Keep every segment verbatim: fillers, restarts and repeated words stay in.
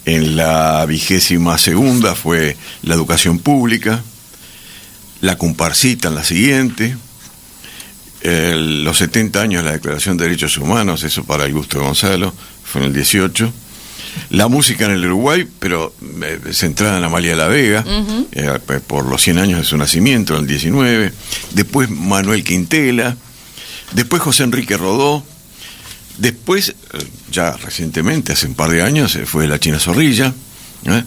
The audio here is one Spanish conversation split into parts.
En la vigésima segunda fue la educación pública, la comparsita en la siguiente, el, los setenta años de la Declaración de Derechos Humanos, eso para el gusto de Gonzalo, fue en el dieciocho. La música en el Uruguay, pero eh, centrada en Amalia la Vega, uh-huh. eh, por los cien años de su nacimiento, en el diecinueve. Después Manuel Quintela, después José Enrique Rodó, después, ya recientemente, hace un par de años, fue La China Zorrilla, ¿eh?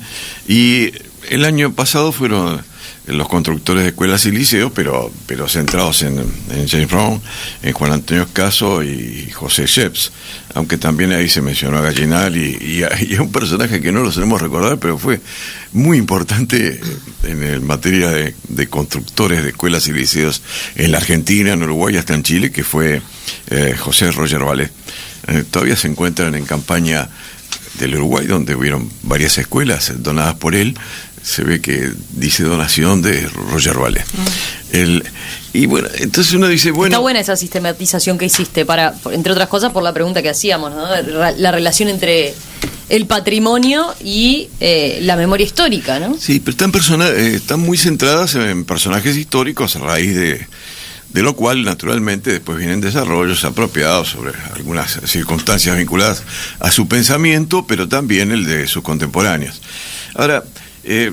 Y el año pasado fueron los constructores de escuelas y liceos, pero pero centrados en, en James Brown, en Juan Antonio Escaso y José Sheps, aunque también ahí se mencionó a Gallinal y, y, a, y a un personaje que no lo solemos recordar, pero fue muy importante en el materia de, de constructores de escuelas y liceos en la Argentina, en Uruguay, hasta en Chile, que fue eh, José Roger Vallet. Eh, todavía se encuentran en campaña del Uruguay, donde hubieron varias escuelas donadas por él. Se ve que dice donación de Roger Vallet. Mm. El, y bueno, entonces uno dice, bueno... Está buena esa sistematización que hiciste, para, entre otras cosas por la pregunta que hacíamos, ¿no? La relación entre el patrimonio y eh, la memoria histórica, ¿no? Sí, pero están, persona, eh, están muy centradas en personajes históricos, a raíz de, de lo cual, naturalmente, después vienen desarrollos apropiados sobre algunas circunstancias vinculadas a su pensamiento, pero también el de sus contemporáneos. Ahora... Eh,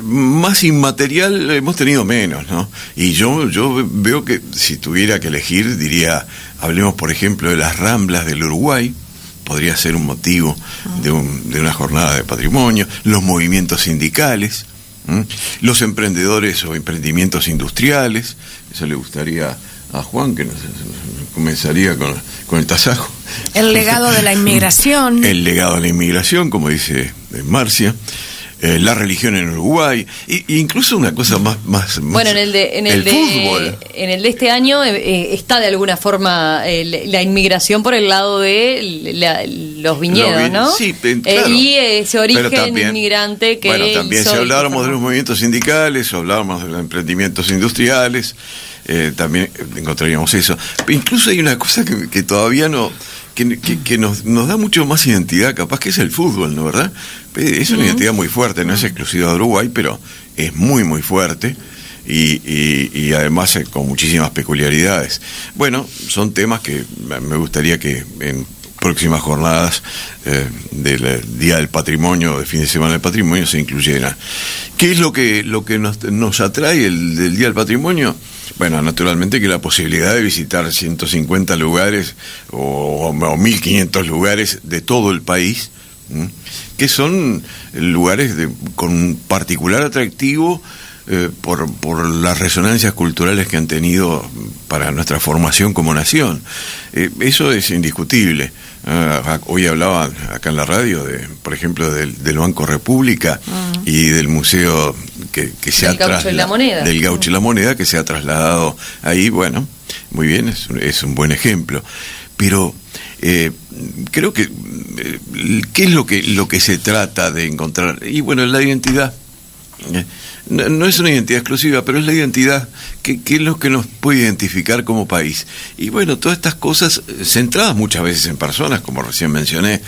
más inmaterial hemos tenido menos, ¿no? Y yo yo veo que si tuviera que elegir, diría, hablemos por ejemplo de las Ramblas del Uruguay, podría ser un motivo de, un, de una jornada de patrimonio, los movimientos sindicales, ¿m? Los emprendedores o emprendimientos industriales, eso le gustaría a Juan, que nos, comenzaría con, con el tasajo. El legado de la inmigración. El legado de la inmigración, como dice Marcia. Eh, la religión en Uruguay, e incluso una cosa más, más, más bueno, en el de en el, el de, fútbol. En el de este año eh, está de alguna forma eh, la inmigración por el lado de la, los viñedos, vi ¿no? Sí, claro. eh, y ese origen también, inmigrante que bueno, también hizo, si habláramos de los movimientos sindicales, o hablábamos de los emprendimientos industriales, eh, también encontraríamos eso. Pero incluso hay una cosa que, que todavía no que, que, que nos, nos da mucho más identidad, capaz, que es el fútbol, ¿no, verdad? Es una uh-huh. identidad muy fuerte, no es exclusiva de Uruguay, pero es muy, muy fuerte y, y, y además eh, con muchísimas peculiaridades. Bueno, son temas que me gustaría que en próximas jornadas eh, del Día del Patrimonio, de fin de semana del Patrimonio, se incluyeran. ¿Qué es lo que, lo que nos, nos atrae el, del Día del Patrimonio? Bueno, naturalmente que la posibilidad de visitar ciento cincuenta lugares o, o mil quinientos lugares de todo el país, ¿m? que son lugares de, con un particular atractivo eh, por, por las resonancias culturales que han tenido para nuestra formación como nación. Eh, eso es indiscutible. Uh, hoy hablaba acá en la radio, de, por ejemplo, del, del Banco República uh-huh. y del museo que, que se del ha Gaucho y la Moneda. Del Gaucho y la Moneda, que se ha trasladado ahí. Bueno, muy bien, es un, es un buen ejemplo. Pero eh, creo que eh, ¿qué es lo que lo que se trata de encontrar? Y bueno, la identidad. Eh, no, no es una identidad exclusiva, pero es la identidad que, que es lo que nos puede identificar como país. Y bueno, todas estas cosas centradas muchas veces en personas, como recién mencioné,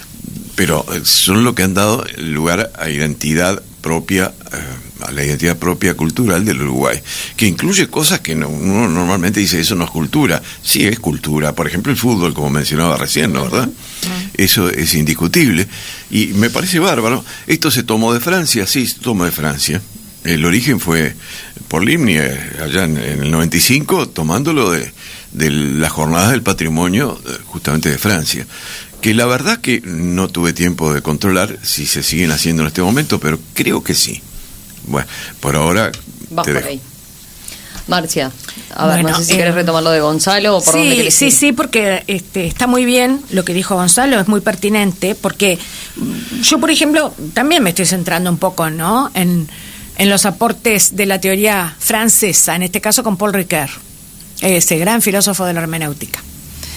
pero son lo que han dado lugar a identidad propia, eh, a la identidad propia cultural del Uruguay, que incluye cosas que no, uno normalmente dice, eso no es cultura. Sí, es cultura. Por ejemplo, el fútbol, como mencionaba recién, ¿no, verdad? Eso es indiscutible y me parece bárbaro. Esto se tomó de Francia, sí, se tomó de Francia. El origen fue por Limni, allá en, en el noventa y cinco, tomándolo de, de las jornadas del patrimonio justamente de Francia, que la verdad que no tuve tiempo de controlar si se siguen haciendo en este momento, pero creo que sí. Bueno, por ahora vas te por dejo. Ahí. Marcia, a ver, bueno, no sé si eh, querés retomar lo de Gonzalo o por sí, dónde querés sí, ir. sí, porque este, está muy bien lo que dijo Gonzalo, es muy pertinente, porque yo, por ejemplo, también me estoy centrando un poco, ¿no?, en, en los aportes de la teoría francesa, en este caso con Paul Ricoeur, ese gran filósofo de la hermenéutica.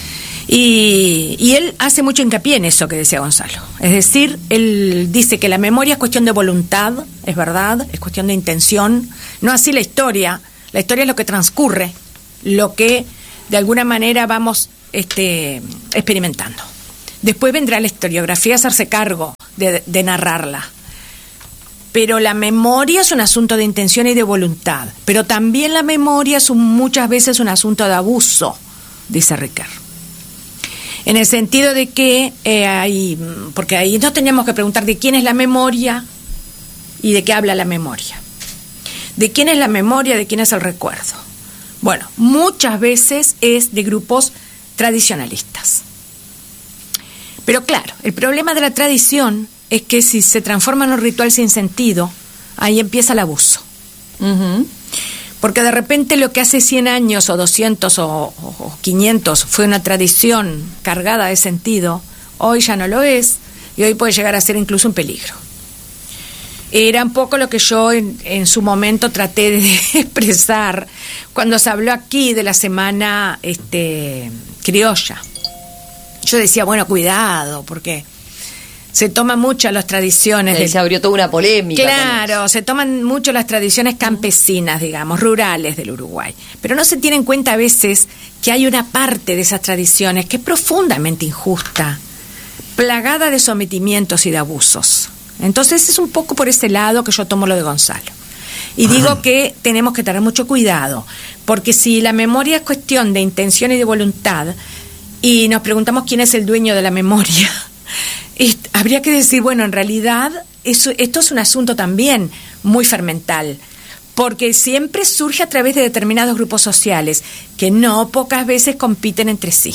Y, y él hace mucho hincapié en eso que decía Gonzalo. Es decir, él dice que la memoria es cuestión de voluntad, es verdad, es cuestión de intención, no así la historia. La historia es lo que transcurre, lo que de alguna manera vamos este, experimentando. Después vendrá la historiografía a hacerse cargo de, de narrarla. Pero la memoria es un asunto de intención y de voluntad. Pero también la memoria es un, muchas veces un asunto de abuso, dice Riquet. En el sentido de que eh, hay, porque ahí nos teníamos que preguntar de quién es la memoria y de qué habla la memoria. ¿De quién es la memoria? ¿De quién es el recuerdo? Bueno, muchas veces es de grupos tradicionalistas. Pero claro, el problema de la tradición es que si se transforma en un ritual sin sentido, ahí empieza el abuso. Uh-huh. Porque de repente lo que hace cien años o doscientos o, o quinientos fue una tradición cargada de sentido, hoy ya no lo es y hoy puede llegar a ser incluso un peligro. Era un poco lo que yo en, en su momento traté de expresar cuando se habló aquí de la semana este, criolla. Yo decía, bueno, cuidado, porque se toman mucho las tradiciones. De, se abrió toda una polémica. Claro, se toman mucho las tradiciones campesinas, digamos, rurales del Uruguay. Pero no se tiene en cuenta a veces que hay una parte de esas tradiciones que es profundamente injusta, plagada de sometimientos y de abusos. Entonces es un poco por ese lado que yo tomo lo de Gonzalo. Y digo que tenemos que tener mucho cuidado, porque si la memoria es cuestión de intención y de voluntad, y nos preguntamos quién es el dueño de la memoria, y habría que decir, bueno, en realidad eso, esto es un asunto también muy fermental, porque siempre surge a través de determinados grupos sociales que no pocas veces compiten entre sí,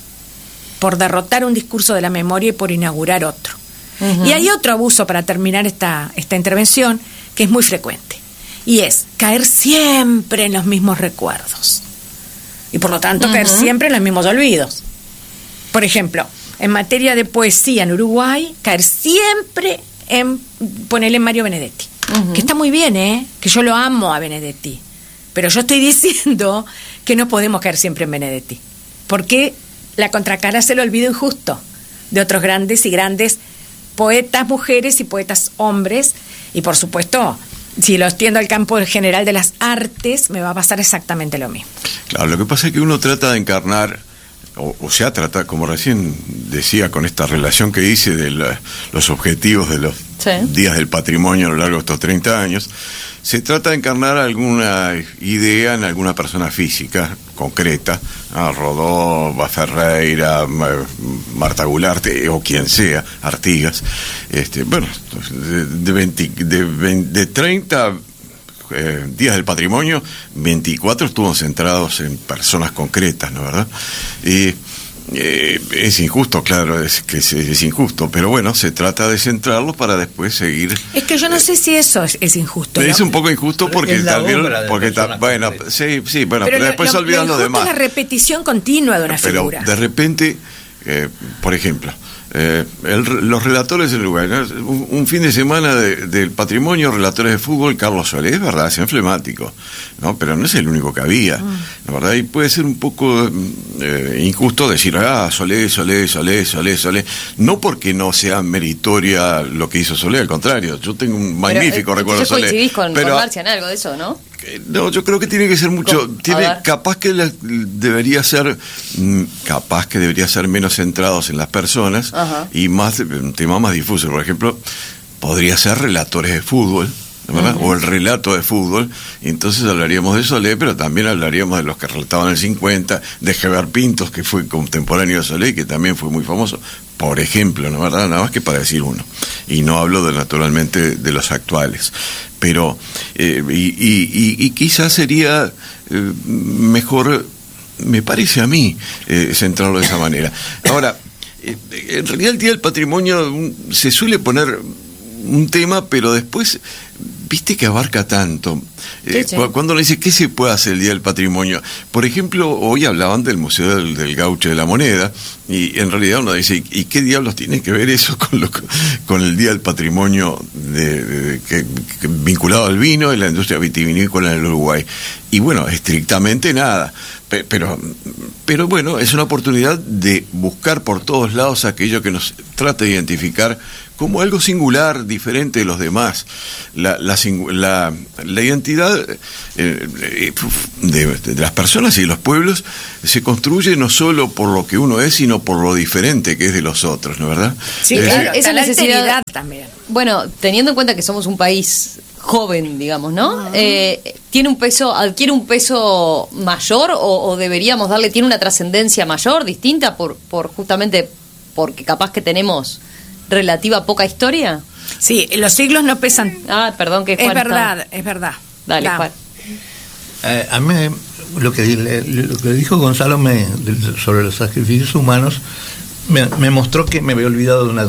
por derrotar un discurso de la memoria y por inaugurar otro. Uh-huh. Y hay otro abuso para terminar esta, esta intervención que es muy frecuente, y es caer siempre en los mismos recuerdos y por lo tanto uh-huh. caer siempre en los mismos olvidos. Por ejemplo, en materia de poesía en Uruguay, caer siempre en ponerle Mario Benedetti, uh-huh. que está muy bien, ¿eh? Que yo lo amo a Benedetti, pero yo estoy diciendo que no podemos caer siempre en Benedetti, porque la contracara es el olvido injusto de otros grandes y grandes poetas mujeres y poetas hombres, y por supuesto, si lo extiendo al campo general de las artes, me va a pasar exactamente lo mismo. Claro, lo que pasa es que uno trata de encarnar, o, o sea, trata, como recién decía, con esta relación que hice de la, los objetivos de los sí. días del patrimonio a lo largo de estos treinta años, se trata de encarnar alguna idea en alguna persona física concreta, ¿no? Rodó, Ferreira, Marta Gularte o quien sea, Artigas. Este, bueno, de, de, veinte, de, veinte, de treinta eh, días del patrimonio, veinticuatro estuvo centrados en personas concretas, ¿no verdad? Y Eh, es injusto, claro, es que es, es injusto, pero bueno, se trata de centrarlo para después seguir. Es que yo no sé si eso es, es injusto. Es ¿no? un poco injusto porque también, porque ta, bueno, sí, sí, bueno, pero, pero después se olvidan lo demás. Es la repetición continua de una pero figura. De repente, eh, por ejemplo, eh, el, los relatores del Uruguay, ¿no? un, un fin de semana de, del patrimonio, relatores de fútbol, Carlos Solé, es verdad, es emblemático, ¿no? Pero no es el único que había, mm. ¿no? ¿Verdad? Y puede ser un poco eh, injusto decir, ah, Solé, Solé, Solé, Solé, Solé, no porque no sea meritoria lo que hizo Solé, al contrario, yo tengo un magnífico pero, recuerdo de Solé. ¿Coincidís con, pero, con Marcia en algo de eso, no? No, yo creo que tiene que ser mucho, tiene, capaz que la, debería ser, capaz que debería ser menos centrados en las personas. Ajá. Y más, un tema más difuso, por ejemplo, podría ser relatores de fútbol, ¿verdad? Uh-huh. O el relato de fútbol, y entonces hablaríamos de Solé, pero también hablaríamos de los que relataban el cincuenta, de Geber Pintos, que fue contemporáneo de Solé, que también fue muy famoso, por ejemplo, ¿no verdad? Nada más que para decir uno, y no hablo de, naturalmente, de los actuales, pero eh, y, y, y, y quizás sería eh, mejor, me parece a mí, eh, centrarlo de esa manera. Ahora, eh, en realidad el Día del Patrimonio un, se suele poner un tema, pero después, viste que abarca tanto. Eh, sí, sí. Cuando le dice, ¿qué se puede hacer el Día del Patrimonio? Por ejemplo, hoy hablaban del Museo del, del Gaucho de la Moneda, y en realidad uno dice, ¿y qué diablos tiene que ver eso con lo, con el Día del Patrimonio de, de, que, que, vinculado al vino y la industria vitivinícola en el Uruguay? Y bueno, estrictamente nada. Pero, pero bueno, es una oportunidad de buscar por todos lados aquello que nos trata de identificar como algo singular, diferente de los demás. La, la, la, la identidad eh, de, de las personas y de los pueblos se construye no solo por lo que uno es, sino por lo diferente que es de los otros, ¿no es verdad? Sí, Es claro, decir, esa esa necesidad- necesidad también. Bueno, teniendo en cuenta que somos un país joven, digamos, ¿no? Eh, ¿Tiene un peso, adquiere un peso mayor o, o deberíamos darle, tiene una trascendencia mayor, distinta, por, por justamente porque capaz que tenemos relativa poca historia? Sí, los siglos no pesan. Ah, perdón que Es Juan está- verdad, es verdad. Dale, Da. Juan. Eh, a mí lo que, le- lo que dijo Gonzalo me, de- sobre los sacrificios humanos me, me mostró que me había olvidado de una,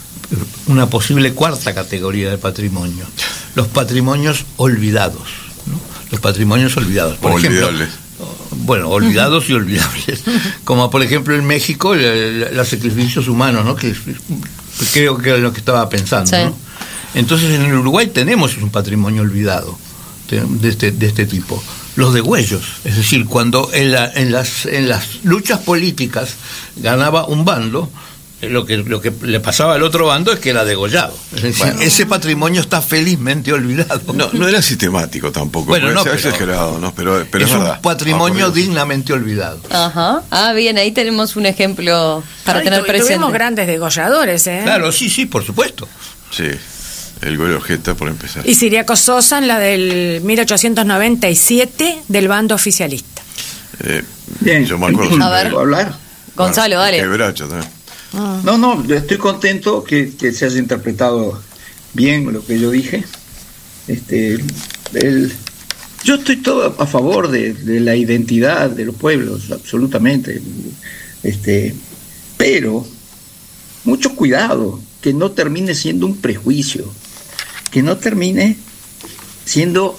una posible cuarta categoría de patrimonio, los patrimonios olvidados, ¿no? Los patrimonios olvidados, por Olvidables. ejemplo, bueno, olvidados y olvidables, como por ejemplo en México el- el- los sacrificios humanos, ¿no? Que es- creo que era lo que estaba pensando, Sí. ¿no? Entonces en el Uruguay tenemos un patrimonio olvidado de, de este, de este tipo, los degüellos, es decir, cuando en, la, en, las, en las luchas políticas ganaba un bando, eh, lo que, lo que le pasaba al otro bando es que era degollado, es decir, Bueno. ese patrimonio está felizmente olvidado. No, no era sistemático tampoco, Bueno, puede no, ser pero- exagerado, ¿no? Pero, pero es es un verdad. patrimonio Ah, por Dios. dignamente olvidado. Ajá. Ah, bien, ahí tenemos un ejemplo para Ay, tener tu- presente. Tuvimos grandes degolladores, ¿eh? Claro, sí, sí, por supuesto. Sí, el Goyo Ojeta por empezar. Y Ciriaco Sosa en la del mil ochocientos noventa y siete del bando oficialista. Eh, Bien, yo me acuerdo. A ver. ¿Puedo hablar? Gonzalo, Bueno, dale. Quebracho también. No, no, yo estoy contento que, que se haya interpretado bien lo que yo dije. Este, el, yo estoy todo a favor de, de la identidad de los pueblos, absolutamente. Este, pero mucho cuidado que no termine siendo un prejuicio, que no termine siendo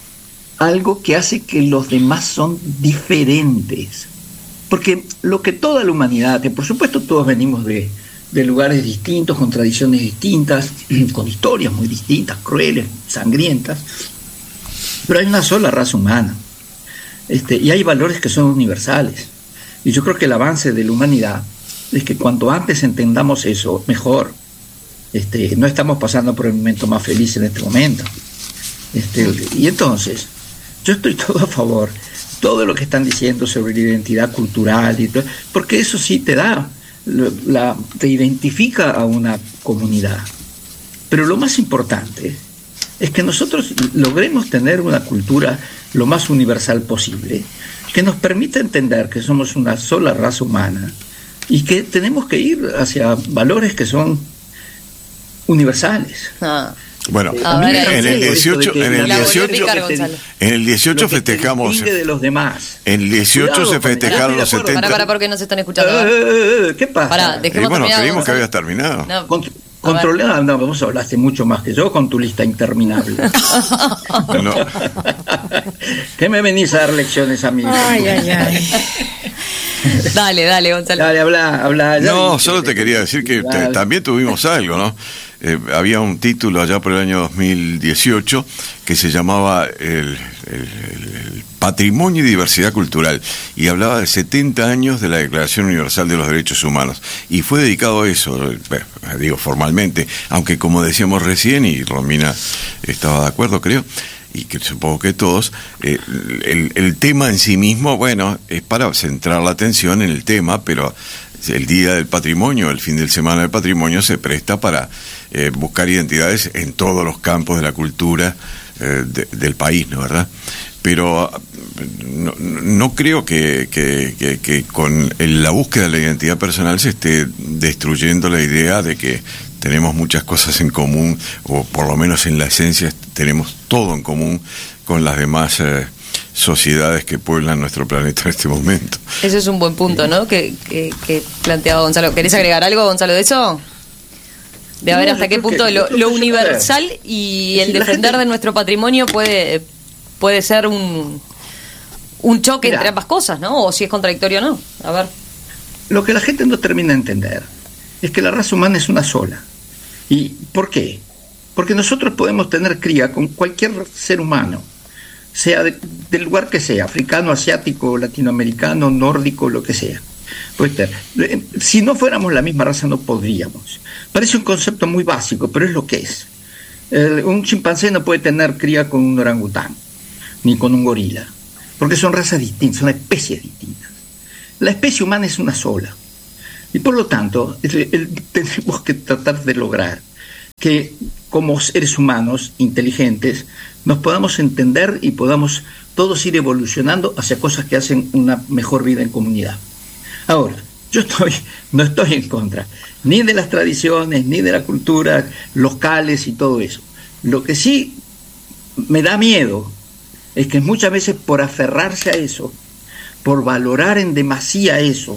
algo que hace que los demás son diferentes. Porque lo que toda la humanidad, que por supuesto todos venimos de, de lugares distintos, con tradiciones distintas, con historias muy distintas, crueles, sangrientas, pero hay una sola raza humana, este, y hay valores que son universales. Y yo creo que el avance de la humanidad es que cuanto antes entendamos eso, mejor. Este, no estamos pasando por el momento más feliz en este momento. Este, y entonces, yo estoy todo a favor, todo lo que están diciendo sobre la identidad cultural, y todo, porque eso sí te da, la, te identifica a una comunidad. Pero lo más importante es que nosotros logremos tener una cultura lo más universal posible, que nos permita entender que somos una sola raza humana y que tenemos que ir hacia valores que son universales. Ah. Bueno, A ver, en el sí. dieciocho, en el La volvió a dieciocho, picar, Gonzalo. en el dieciocho Lo que te festejamos, distingue de los demás. en el dieciocho Cuidado se con el- festejaron Ah, los estoy de acuerdo. setenta. Para, para, porque no se están Eh, escuchando. eh, eh, ¿Qué pasa? Pará, Y dejemos bueno, terminar, creímos que Gonzalo. habías terminado. No. Con- A ver. Controlá, no, vos hablaste mucho más que yo con tu lista interminable. No. ¿Qué me venís a dar lecciones a mí? Ay, ay, ay. Dale, dale, Gonzalo. Dale, habla, habla. ya No, dije. solo te quería decir que te- Dale. también tuvimos algo, ¿no? Eh, había un título allá por el año dos mil dieciocho que se llamaba el, el- el- el Patrimonio y Diversidad Cultural y hablaba de setenta años de la Declaración Universal de los Derechos Humanos y fue dedicado a eso, eh, digo formalmente, aunque como decíamos recién y Romina estaba de acuerdo creo, y que supongo que todos, eh, el, el tema en sí mismo, bueno, es para centrar la atención en el tema, pero el Día del Patrimonio, el fin de semana del patrimonio se presta para eh, buscar identidades en todos los campos de la cultura eh, de, del país, ¿no? ¿Verdad? Pero no, no creo que, que, que, que con el, la búsqueda de la identidad personal se esté destruyendo la idea de que tenemos muchas cosas en común, o por lo menos en la esencia tenemos todo en común con las demás eh, sociedades que pueblan nuestro planeta en este momento. Ese es un buen punto, ¿no? Que, que, que planteaba Gonzalo. ¿Querés agregar algo, Gonzalo, de eso? De a ver No, hasta yo qué creo punto que- lo, yo creo lo que se universal puede. y Es el decir, la defender gente- de nuestro patrimonio puede, puede ser un, un choque Mirá. entre ambas cosas, ¿no? O si es contradictorio o no. A ver. Lo que la gente no termina de entender es que la raza humana es una sola. ¿Y por qué? Porque nosotros podemos tener cría con cualquier ser humano, sea de- del lugar que sea, africano, asiático, latinoamericano, nórdico, lo que sea. Puede ser. Eh, Si no fuéramos la misma raza no podríamos. Parece un concepto muy básico, pero es lo que es. El- un chimpancé no puede tener cría con un orangután, ni con un gorila, porque son razas distintas, son especies distintas. La especie humana es una sola. Y por lo tanto, el, el, tenemos que tratar de lograr que como seres humanos inteligentes nos podamos entender y podamos todos ir evolucionando hacia cosas que hacen una mejor vida en comunidad. Ahora, yo estoy, no estoy en contra ni de las tradiciones, ni de la cultura locales y todo eso. Lo que sí me da miedo es que muchas veces por aferrarse a eso, por valorar en demasía eso,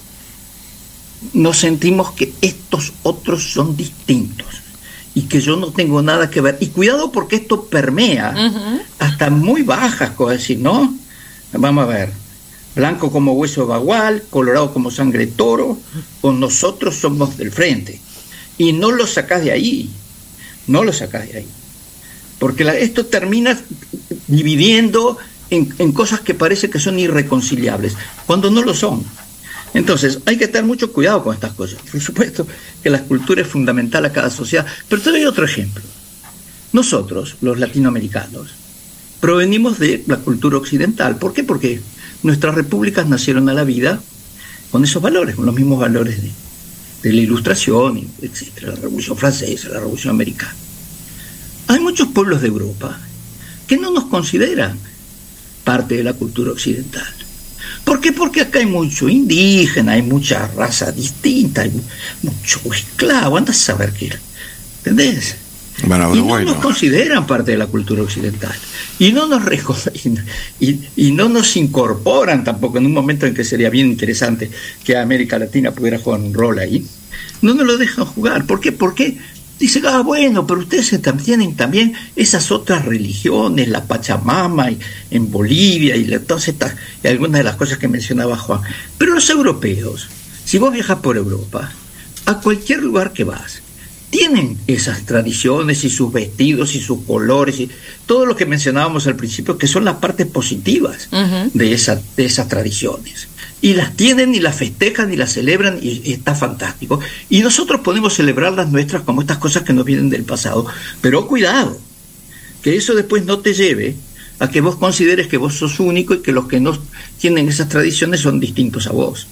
nos sentimos que estos otros son distintos y que yo no tengo nada que ver. Y cuidado porque esto permea uh-huh. hasta muy bajas cosas, ¿no? Vamos a ver, blanco como hueso de bagual, colorado como sangre de toro, o nosotros somos del frente. Y no lo sacás de ahí, no lo sacás de ahí. Porque la, esto termina dividiendo en, en cosas que parece que son irreconciliables, cuando no lo son. Entonces, hay que tener mucho cuidado con estas cosas. Por supuesto que la cultura es fundamental a cada sociedad, pero te doy otro ejemplo. Nosotros, los latinoamericanos, provenimos de la cultura occidental. ¿Por qué? Porque nuestras repúblicas nacieron a la vida con esos valores, con los mismos valores de, de la Ilustración, etcétera, la Revolución Francesa, la Revolución Americana. Hay muchos pueblos de Europa que no nos consideran parte de la cultura occidental. ¿Por qué? Porque acá hay mucho indígena, hay mucha raza distinta, hay mucho esclavo, anda a saber qué. ¿Entendés? Bueno, y no bueno. nos consideran parte de la cultura occidental. Y no nos y, y no nos incorporan tampoco en un momento en que sería bien interesante que América Latina pudiera jugar un rol ahí. No nos lo dejan jugar. ¿Por qué? Porque dicen, ah, bueno, pero ustedes tienen también esas otras religiones, la Pachamama y, en Bolivia y, la, todas estas, y algunas de las cosas que mencionaba Juan. Pero los europeos, si vos viajas por Europa, a cualquier lugar que vas, tienen esas tradiciones y sus vestidos y sus colores y todo lo que mencionábamos al principio, que son las partes positivas uh-huh. de, esa, de esas tradiciones. Y las tienen y las festejan y las celebran y, y está fantástico. Y nosotros podemos celebrar las nuestras como estas cosas que nos vienen del pasado. Pero cuidado, que eso después no te lleve a que vos consideres que vos sos único y que los que no tienen esas tradiciones son distintos a vos.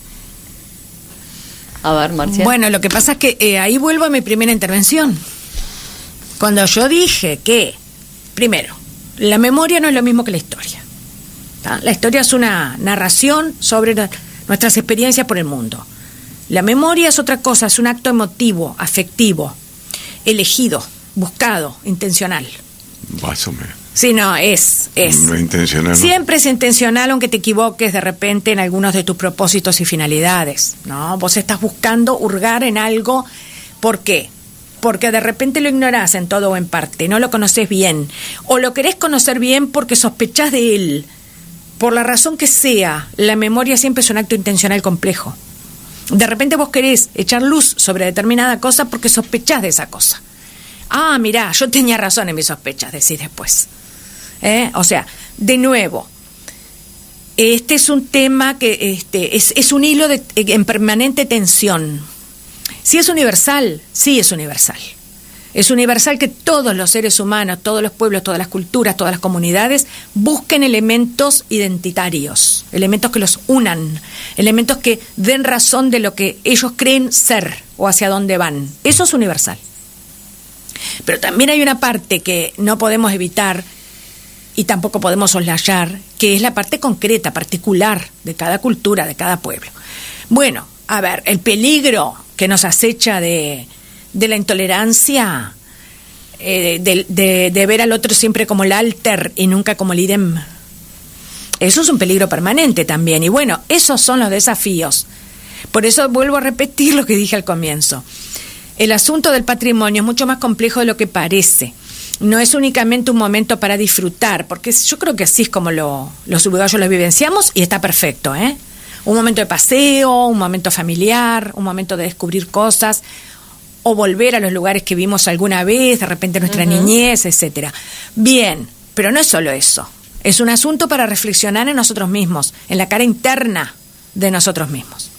A ver, Marcia. Bueno, lo que pasa es que eh, ahí vuelvo a mi primera intervención. Cuando yo dije que, primero, la memoria no es lo mismo que la historia. ¿tá? La historia es una narración sobre la, nuestras experiencias por el mundo. La memoria es otra cosa, es un acto emotivo, afectivo, elegido, buscado, intencional. Más o menos. Sí, no, es, es. No es intencional. Siempre no. es intencional, aunque te equivoques de repente en algunos de tus propósitos y finalidades, ¿no? Vos estás buscando hurgar en algo. ¿Por qué? Porque de repente lo ignorás en todo o en parte, no lo conoces bien, o lo querés conocer bien porque sospechás de él. Por la razón que sea, la memoria siempre es un acto intencional complejo. De repente vos querés echar luz sobre determinada cosa porque sospechás de esa cosa. Ah, mirá, yo tenía razón en mis sospechas, decís después. ¿Eh? O sea, de nuevo, este es un tema que este, es, es un hilo de, en permanente tensión. ¿Sí es universal? Sí es universal. Es universal que todos los seres humanos, todos los pueblos, todas las culturas, todas las comunidades busquen elementos identitarios, elementos que los unan, elementos que den razón de lo que ellos creen ser o hacia dónde van. Eso es universal. Pero también hay una parte que no podemos evitar y tampoco podemos soslayar, que es la parte concreta, particular de cada cultura, de cada pueblo. Bueno, a ver, el peligro que nos acecha de, de la intolerancia, eh, de, de, de ver al otro siempre como el alter y nunca como el idem, eso es un peligro permanente también. Y bueno, esos son los desafíos. Por eso vuelvo a repetir lo que dije al comienzo. El asunto del patrimonio es mucho más complejo de lo que parece. No es únicamente un momento para disfrutar, porque yo creo que así es como lo, los uruguayos lo vivenciamos y está perfecto, ¿eh? Un momento de paseo, un momento familiar, un momento de descubrir cosas, o volver a los lugares que vimos alguna vez, de repente nuestra uh-huh. niñez, etcétera. Bien, pero no es solo eso. Es un asunto para reflexionar en nosotros mismos, en la cara interna de nosotros mismos.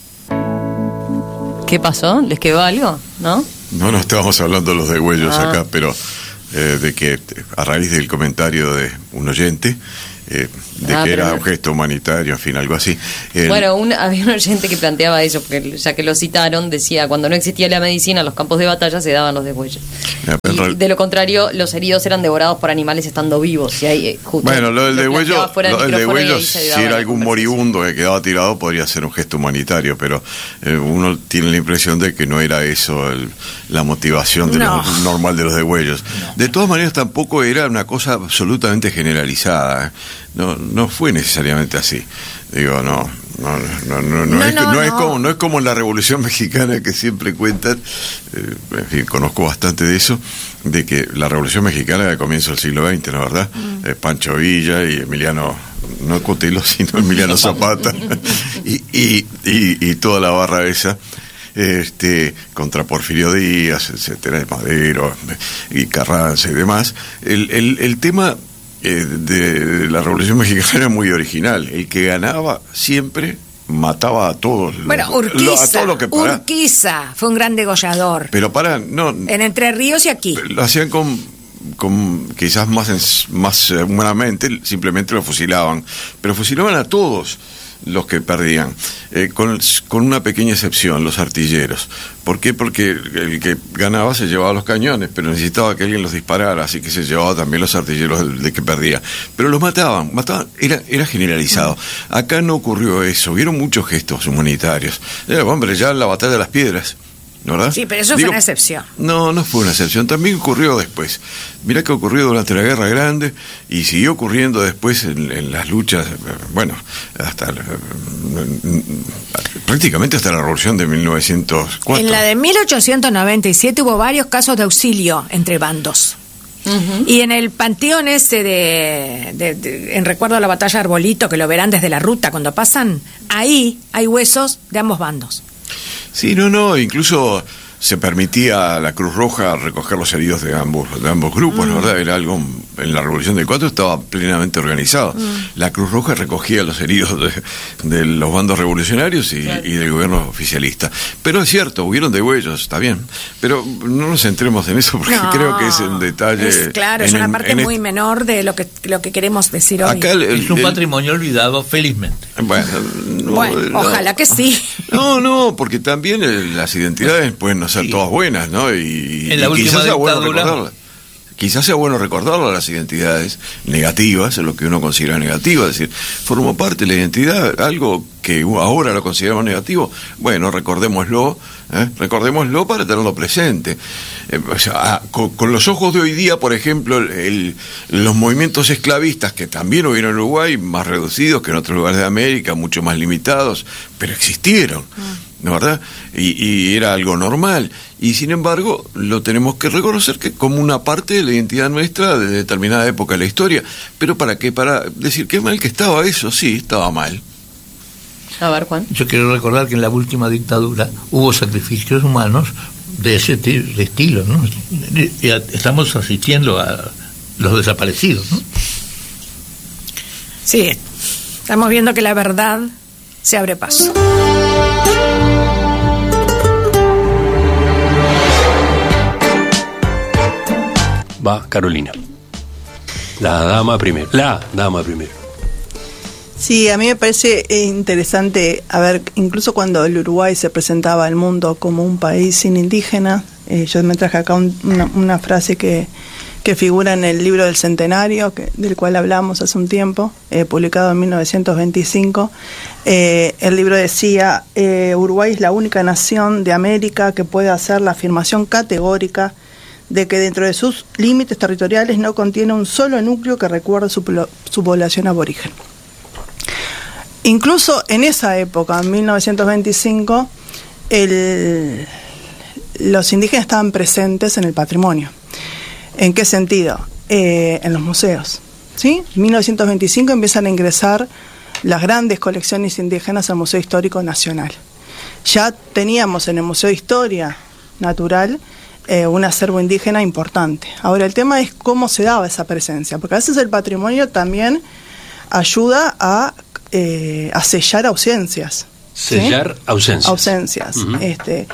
¿Qué pasó? ¿Les quedó algo? ¿No? No, no estábamos hablando los degüellos ah. acá, pero eh, de que a raíz del comentario de un oyente, eh, de ah, que era no. un gesto humanitario, en fin, algo así. El, bueno, un, había un oyente que planteaba eso, porque ya que lo citaron, decía, cuando no existía la medicina, los campos de batalla se daban los degüellos. Y de lo contrario, los heridos eran devorados por animales estando vivos. Y ahí, justo, bueno, lo del degüello, del lo del degüello si era algún conversación. moribundo que quedaba tirado, podría ser un gesto humanitario, pero eh, uno tiene la impresión de que no era eso el, la motivación de no. los, normal de los degüellos. No. De todas maneras, tampoco era una cosa absolutamente generalizada. ¿eh? No, no fue necesariamente así. Digo, no, no, no, no, no, no, es, no, no, no. es como, no es como en la Revolución Mexicana que siempre cuentan, eh, en fin, conozco bastante de eso, de que la Revolución Mexicana de comienzo del siglo veinte, ¿no verdad? Mm. Eh, Pancho Villa y Emiliano, no Cotelo, sino Emiliano Zapata, y, y, y, y toda la barra esa, este, contra Porfirio Díaz, etcétera, Madero, y Carranza y demás. El, el, el tema eh, de la Revolución Mexicana era muy original. El que ganaba siempre mataba a todos. Bueno, los, Urquiza, lo, a todo lo que para. Urquiza fue un gran degollador. Pero para, no. En Entre Ríos y aquí. Lo hacían con, con quizás más, más humanamente, simplemente lo fusilaban. Pero fusilaban a todos los que perdían, eh, con, con una pequeña excepción, los artilleros. ¿Por qué? Porque el que ganaba se llevaba los cañones, pero necesitaba que alguien los disparara, así que se llevaba también los artilleros de, de que perdía. Pero los mataban, mataban, era, era generalizado. Acá no ocurrió eso, hubieron muchos gestos humanitarios. Era, hombre, ya en la batalla de las piedras, ¿verdad? Sí, pero eso Digo, fue una excepción. No, no fue una excepción, también ocurrió después. Mirá que ocurrió durante la Guerra Grande y siguió ocurriendo después en, en las luchas, bueno, hasta prácticamente hasta la Revolución de mil novecientos cuatro. En la de mil ochocientos noventa y siete hubo varios casos de auxilio entre bandos. Uh-huh. Y en el panteón ese de, de, de en recuerdo a la batalla de Arbolito, que lo verán desde la ruta cuando pasan, ahí hay huesos de ambos bandos. Sí, no, no, incluso se permitía a la Cruz Roja recoger los heridos de ambos de ambos grupos, mm. la verdad, era algo, en la Revolución del cuatro estaba plenamente organizado. Mm. La Cruz Roja recogía los heridos de, de los bandos revolucionarios y, claro. y del gobierno oficialista. Pero es cierto, hubieron degüellos, está bien, pero no nos centremos en eso porque no, creo que es en detalle. Es, claro, es una el, parte muy este... menor de lo que lo que queremos decir hoy. Acá el, el, es un el, patrimonio olvidado, felizmente. Bueno, no, bueno no, ojalá que sí. No, no, porque también el, las identidades pueden no ser sí. todas buenas, ¿no? Y, en la y última quizás sea dictadura, bueno recordarlas. Quizás sea bueno recordarlo, las identidades negativas, lo que uno considera negativo, es decir, formó parte de la identidad, algo que ahora lo consideramos negativo, bueno, recordémoslo, ¿eh? recordémoslo para tenerlo presente. Eh, o sea, con, con los ojos de hoy día, por ejemplo, el, los movimientos esclavistas, que también hubieron en Uruguay, más reducidos que en otros lugares de América, mucho más limitados, pero existieron. Mm. ¿No verdad? Y, y era algo normal. Y sin embargo, lo tenemos que reconocer que como una parte de la identidad nuestra de determinada época de la historia. ¿Pero para qué? Para decir qué mal que estaba eso. Sí, estaba mal. A ver, Juan. Yo quiero recordar que en la última dictadura hubo sacrificios humanos de ese de estilo, ¿no? Y estamos asistiendo a los desaparecidos, ¿no? Sí, estamos viendo que la verdad se abre paso. Va Carolina. La dama primero. La dama primero. Sí, a mí me parece interesante, a ver, incluso cuando el Uruguay se presentaba al mundo como un país sin indígenas, eh, yo me traje acá un, una, una frase que, que figura en el libro del Centenario, que, del cual hablamos hace un tiempo, eh, publicado en mil novecientos veinticinco. Eh, el libro decía, eh, Uruguay es la única nación de América que puede hacer la afirmación categórica de que dentro de sus límites territoriales no contiene un solo núcleo que recuerde su, su población aborigen. Incluso en esa época, en mil novecientos veinticinco, el, los indígenas estaban presentes en el patrimonio. ¿En qué sentido? Eh, en los museos. ¿Sí? En mil novecientos veinticinco empiezan a ingresar las grandes colecciones indígenas al Museo Histórico Nacional. Ya teníamos en el Museo de Historia Natural Eh, un acervo indígena importante. Ahora, el tema es cómo se daba esa presencia, porque a veces el patrimonio también ayuda a, eh, a sellar ausencias, Sellar ¿sí? ausencias. Ausencias. Uh-huh. Este,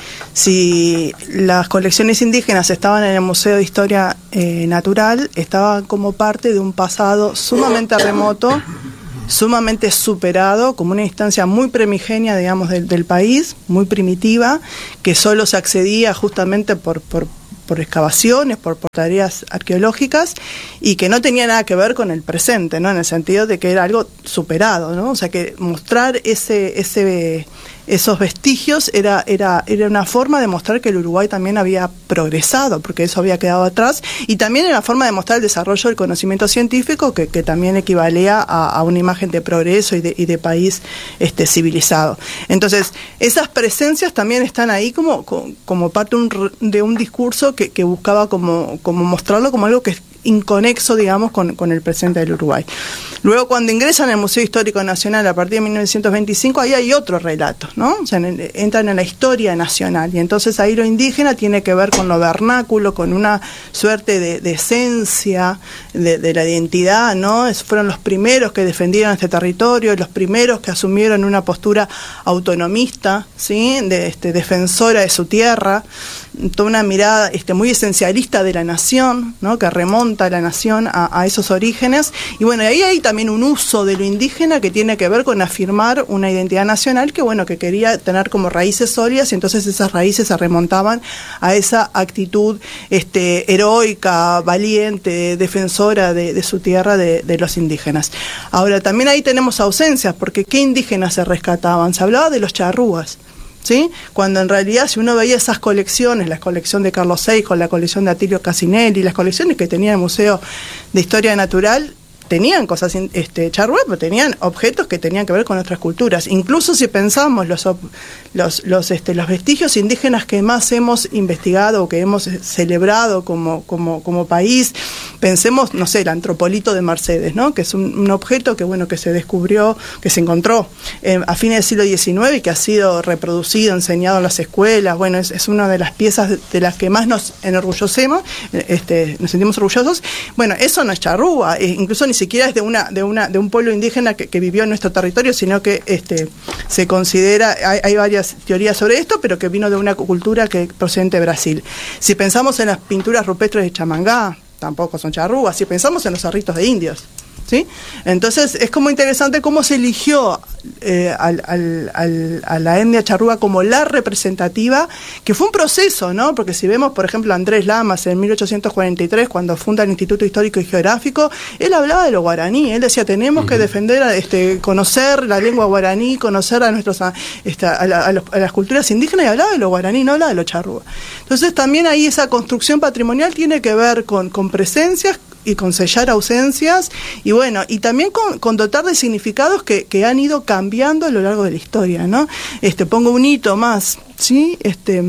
si las colecciones indígenas estaban en el Museo de Historia eh, Natural, estaban como parte de un pasado sumamente remoto, sumamente superado, como una instancia muy primigenia, digamos, del, del país, muy primitiva, que solo se accedía justamente por, por, por excavaciones, por, por tareas arqueológicas, y que no tenía nada que ver con el presente, ¿no? En el sentido de que era algo superado, ¿no? O sea, que mostrar ese, ese, esos vestigios era, era, era una forma de mostrar que el Uruguay también había progresado, porque eso había quedado atrás, y también era una forma de mostrar el desarrollo del conocimiento científico, que, que también equivalía a, a una imagen de progreso y de, y de país este, civilizado. Entonces, esas presencias también están ahí como, como, como parte un, de un discurso que, que buscaba como, como mostrarlo como algo que es inconexo, digamos, con, con el presente del Uruguay. Luego, cuando ingresan al Museo Histórico Nacional a partir de mil novecientos veinticinco, ahí hay otro relato, ¿no? O sea, en el, entran en la historia nacional, y entonces ahí lo indígena tiene que ver con lo vernáculo, con una suerte de, de esencia de, de la identidad, ¿no? Es, fueron los primeros que defendieron este territorio, los primeros que asumieron una postura autonomista, ¿sí? De, este, defensora de su tierra, toda una mirada este, muy esencialista de la nación, ¿no? Que remonta a la nación a, a esos orígenes. Y bueno, ahí hay también un uso de lo indígena que tiene que ver con afirmar una identidad nacional que, bueno, que quería tener como raíces sólidas, y entonces esas raíces se remontaban a esa actitud este, heroica, valiente, defensora de, de su tierra, de, de los indígenas. Ahora, también ahí tenemos ausencias, porque ¿qué indígenas se rescataban? Se hablaba de los charrúas, ¿sí? Cuando en realidad, si uno veía esas colecciones, la colección de Carlos Seijo, la colección de Atilio Casinelli, las colecciones que tenía el Museo de Historia Natural, tenían cosas este, charrúas, pero tenían objetos que tenían que ver con otras culturas. Incluso si pensamos los los los, este, los vestigios indígenas que más hemos investigado o que hemos celebrado como como como país, pensemos, no sé, el antropolito de Mercedes, ¿no? Que es un, un objeto que bueno que se descubrió, que se encontró eh, a fines del siglo diecinueve y que ha sido reproducido, enseñado en las escuelas. Bueno, es, es una de las piezas de, de las que más nos enorgullecemos, este, nos sentimos orgullosos. Bueno, eso no es charrúa, eh, incluso ni siquiera es de una de una de un pueblo indígena que, que vivió en nuestro territorio, sino que este se considera, hay, hay varias teorías sobre esto, pero que vino de una cultura que procedente de Brasil. Si pensamos en las pinturas rupestres de Chamangá, tampoco son charrúas. Si pensamos en los cerritos de indios, ¿sí? Entonces es como interesante cómo se eligió eh, al, al, al, a la etnia charrúa como la representativa, que fue un proceso, ¿no? Porque si vemos, por ejemplo, a Andrés Lamas en mil ochocientos cuarenta y tres, cuando funda el Instituto Histórico y Geográfico, él hablaba de lo guaraní. Él decía, tenemos uh-huh. que defender, este, conocer la lengua guaraní, conocer a nuestros a, esta, a, la, a, los, a las culturas indígenas, y hablaba de lo guaraní, no hablaba de lo charrúa. Entonces también ahí esa construcción patrimonial tiene que ver con, con presencias y con sellar ausencias, y bueno, y también con, con dotar de significados que, que han ido cambiando a lo largo de la historia, ¿no? Este, pongo un hito más, ¿sí? Este,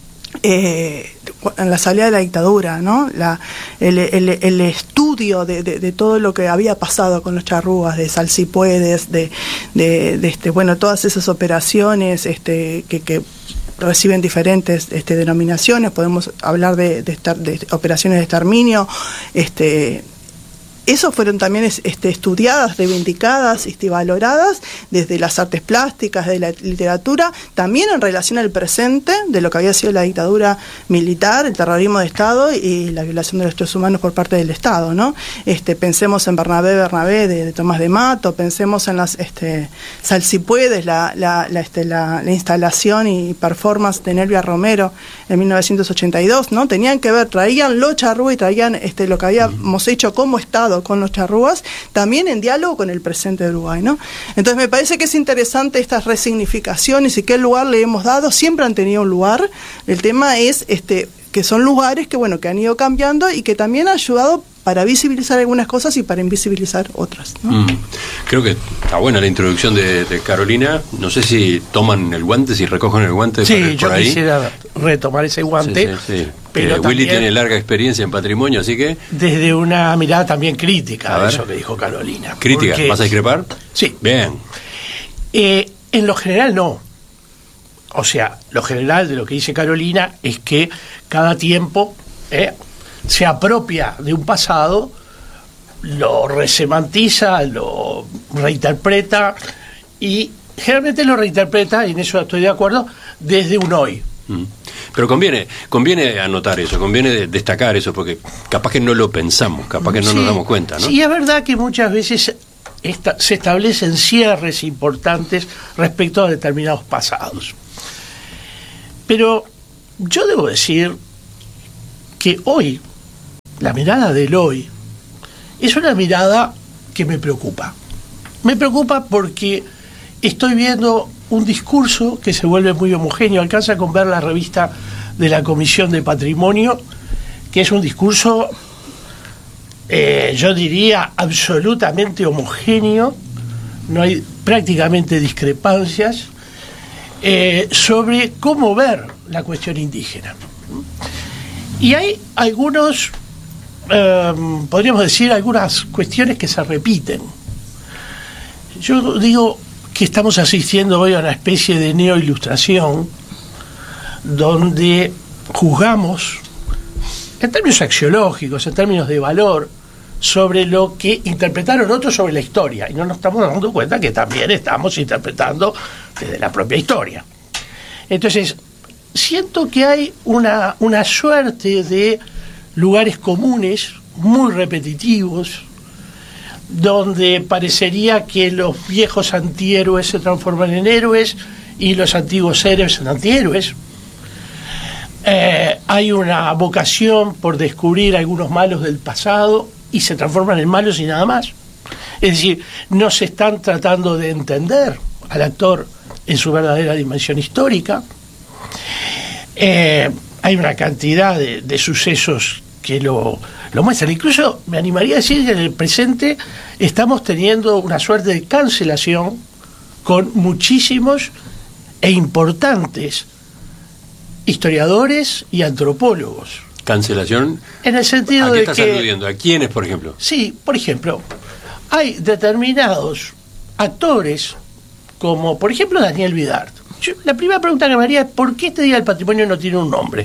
eh, en la salida de la dictadura, ¿no? La, el, el, el estudio de, de, de todo lo que había pasado con los charrúas, de Salsipuedes, de, de, de este, bueno, todas esas operaciones, este, que, que reciben diferentes este, denominaciones. Podemos hablar de, de, estar, de operaciones de exterminio, este, esos fueron también este, estudiadas, reivindicadas y valoradas desde las artes plásticas, de la literatura, también en relación al presente de lo que había sido la dictadura militar, el terrorismo de Estado y la violación de los derechos humanos por parte del Estado, ¿no? Este, pensemos en Bernabé Bernabé de, de Tomás de Mato, pensemos en las este, Salsipuedes, la, la, la, este, la, la instalación y performance de Nelvia Romero en mil novecientos ochenta y dos, ¿no? Tenían que ver, traían lo charrúa y traían este, lo que habíamos hecho como Estado con los charrúas, también en diálogo con el presente de Uruguay, ¿no? Entonces me parece que es interesante estas resignificaciones y qué lugar le hemos dado. Siempre han tenido un lugar. El tema es este que son lugares que bueno que han ido cambiando y que también han ayudado para visibilizar algunas cosas y para invisibilizar otras, ¿no? Mm. Creo que está buena la introducción de, de Carolina. No sé si toman el guante, si recogen el guante. Sí, por, yo por ahí. quisiera retomar ese guante. Sí, sí, sí. Pero eh, Willy también, tiene larga experiencia en patrimonio, así que... Desde una mirada también crítica a a ver. eso que dijo Carolina. ¿Crítica? Porque, ¿Vas a discrepar? Sí. Bien. Eh, en lo general no. O sea, lo general de lo que dice Carolina es que cada tiempo eh, se apropia de un pasado, lo resemantiza, lo reinterpreta y generalmente lo reinterpreta, y en eso estoy de acuerdo, desde un hoy. Mm. Pero conviene conviene anotar eso, conviene destacar eso, porque capaz que no lo pensamos, capaz que no sí, nos damos cuenta, ¿no? Sí, es verdad que muchas veces esta, se establecen cierres importantes respecto a determinados pasados. Pero yo debo decir que hoy, la mirada del hoy, es una mirada que me preocupa. Me preocupa porque estoy viendo un discurso que se vuelve muy homogéneo. Alcanza con ver la revista de la Comisión de Patrimonio, que es un discurso, eh, yo diría, absolutamente homogéneo, no hay prácticamente discrepancias, eh, sobre cómo ver la cuestión indígena. Y hay algunos, eh, podríamos decir, algunas cuestiones que se repiten. Yo digo que estamos asistiendo hoy a una especie de neoilustración donde juzgamos en términos axiológicos, en términos de valor, sobre lo que interpretaron otros sobre la historia, y no nos estamos dando cuenta que también estamos interpretando desde la propia historia. Entonces, siento que hay una, una suerte de lugares comunes muy repetitivos, donde parecería que los viejos antihéroes se transforman en héroes y los antiguos héroes en antihéroes. Eh, hay una vocación por descubrir algunos malos del pasado y se transforman en malos y nada más. Es decir, no se están tratando de entender al actor en su verdadera dimensión histórica. Eh, hay una cantidad de, de sucesos que lo, lo muestran. Incluso me animaría a decir que en el presente estamos teniendo una suerte de cancelación con muchísimos e importantes historiadores y antropólogos. ¿Cancelación? En el sentido ¿A qué de estás que... aludiendo? ¿A quiénes, por ejemplo? Sí, por ejemplo, hay determinados actores, como por ejemplo Daniel Vidart. Yo, la primera pregunta que me haría es ¿por qué este Día del Patrimonio no tiene un nombre?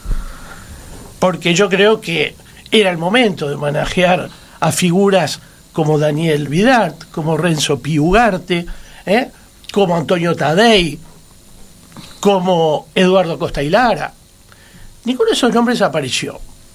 Porque yo creo que era el momento de homenajear a figuras como Daniel Vidart, como Renzo Piugarte, ¿eh? como Antonio Tadei, como Eduardo Costa y Lara. Ninguno de esos nombres apareció.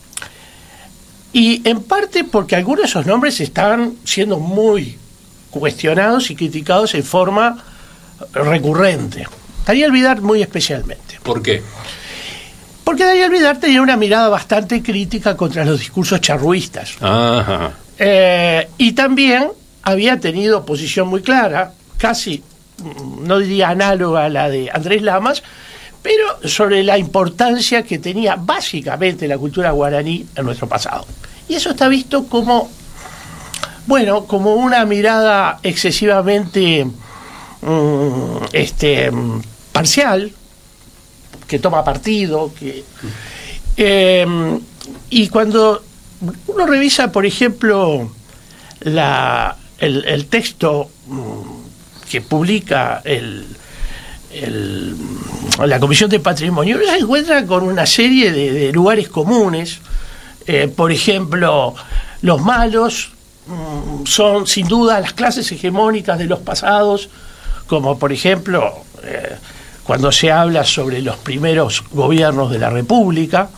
Y en parte porque algunos de esos nombres están siendo muy cuestionados y criticados en forma recurrente. Daniel Vidart muy especialmente. ¿Por qué? Porque Daniel Vidart tenía una mirada bastante crítica contra los discursos charruistas. Ajá. Eh, y también había tenido posición muy clara, casi, no diría análoga a la de Andrés Lamas, pero sobre la importancia que tenía básicamente la cultura guaraní en nuestro pasado. Y eso está visto como, bueno, como una mirada excesivamente um, este, parcial, que toma partido, que eh, y cuando uno revisa, por ejemplo, la, el, el texto um, que publica el, el, la Comisión de Patrimonio, uno se encuentra con una serie de, de lugares comunes. Eh, por ejemplo, los malos um, son sin duda las clases hegemónicas de los pasados, como por ejemplo eh, cuando se habla sobre los primeros gobiernos de la República.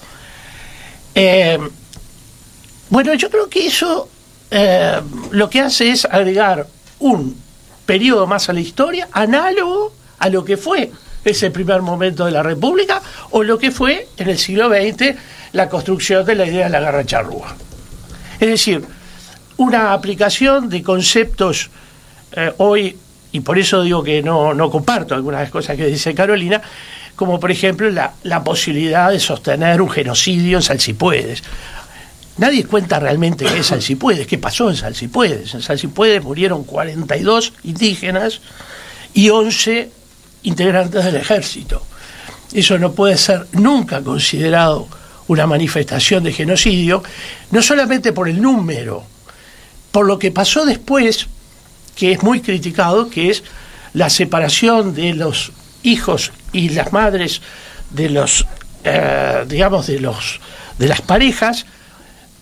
Eh, bueno, yo creo que eso eh, lo que hace es agregar un periodo más a la historia, análogo a lo que fue ese primer momento de la República o lo que fue en el siglo veinte la construcción de la idea de la guerra charrúa. Es decir, una aplicación de conceptos eh, hoy, y por eso digo que no, no comparto algunas de las cosas que dice Carolina, como por ejemplo la, la posibilidad de sostener un genocidio en Salsipuedes. Nadie cuenta realmente qué es Salsipuedes, qué pasó en Salsipuedes. En Salsipuedes murieron cuarenta y dos indígenas y once integrantes del ejército. Eso no puede ser nunca considerado una manifestación de genocidio, no solamente por el número, por lo que pasó después, que es muy criticado, que es la separación de los hijos y las madres de los, eh, digamos, de los de las parejas,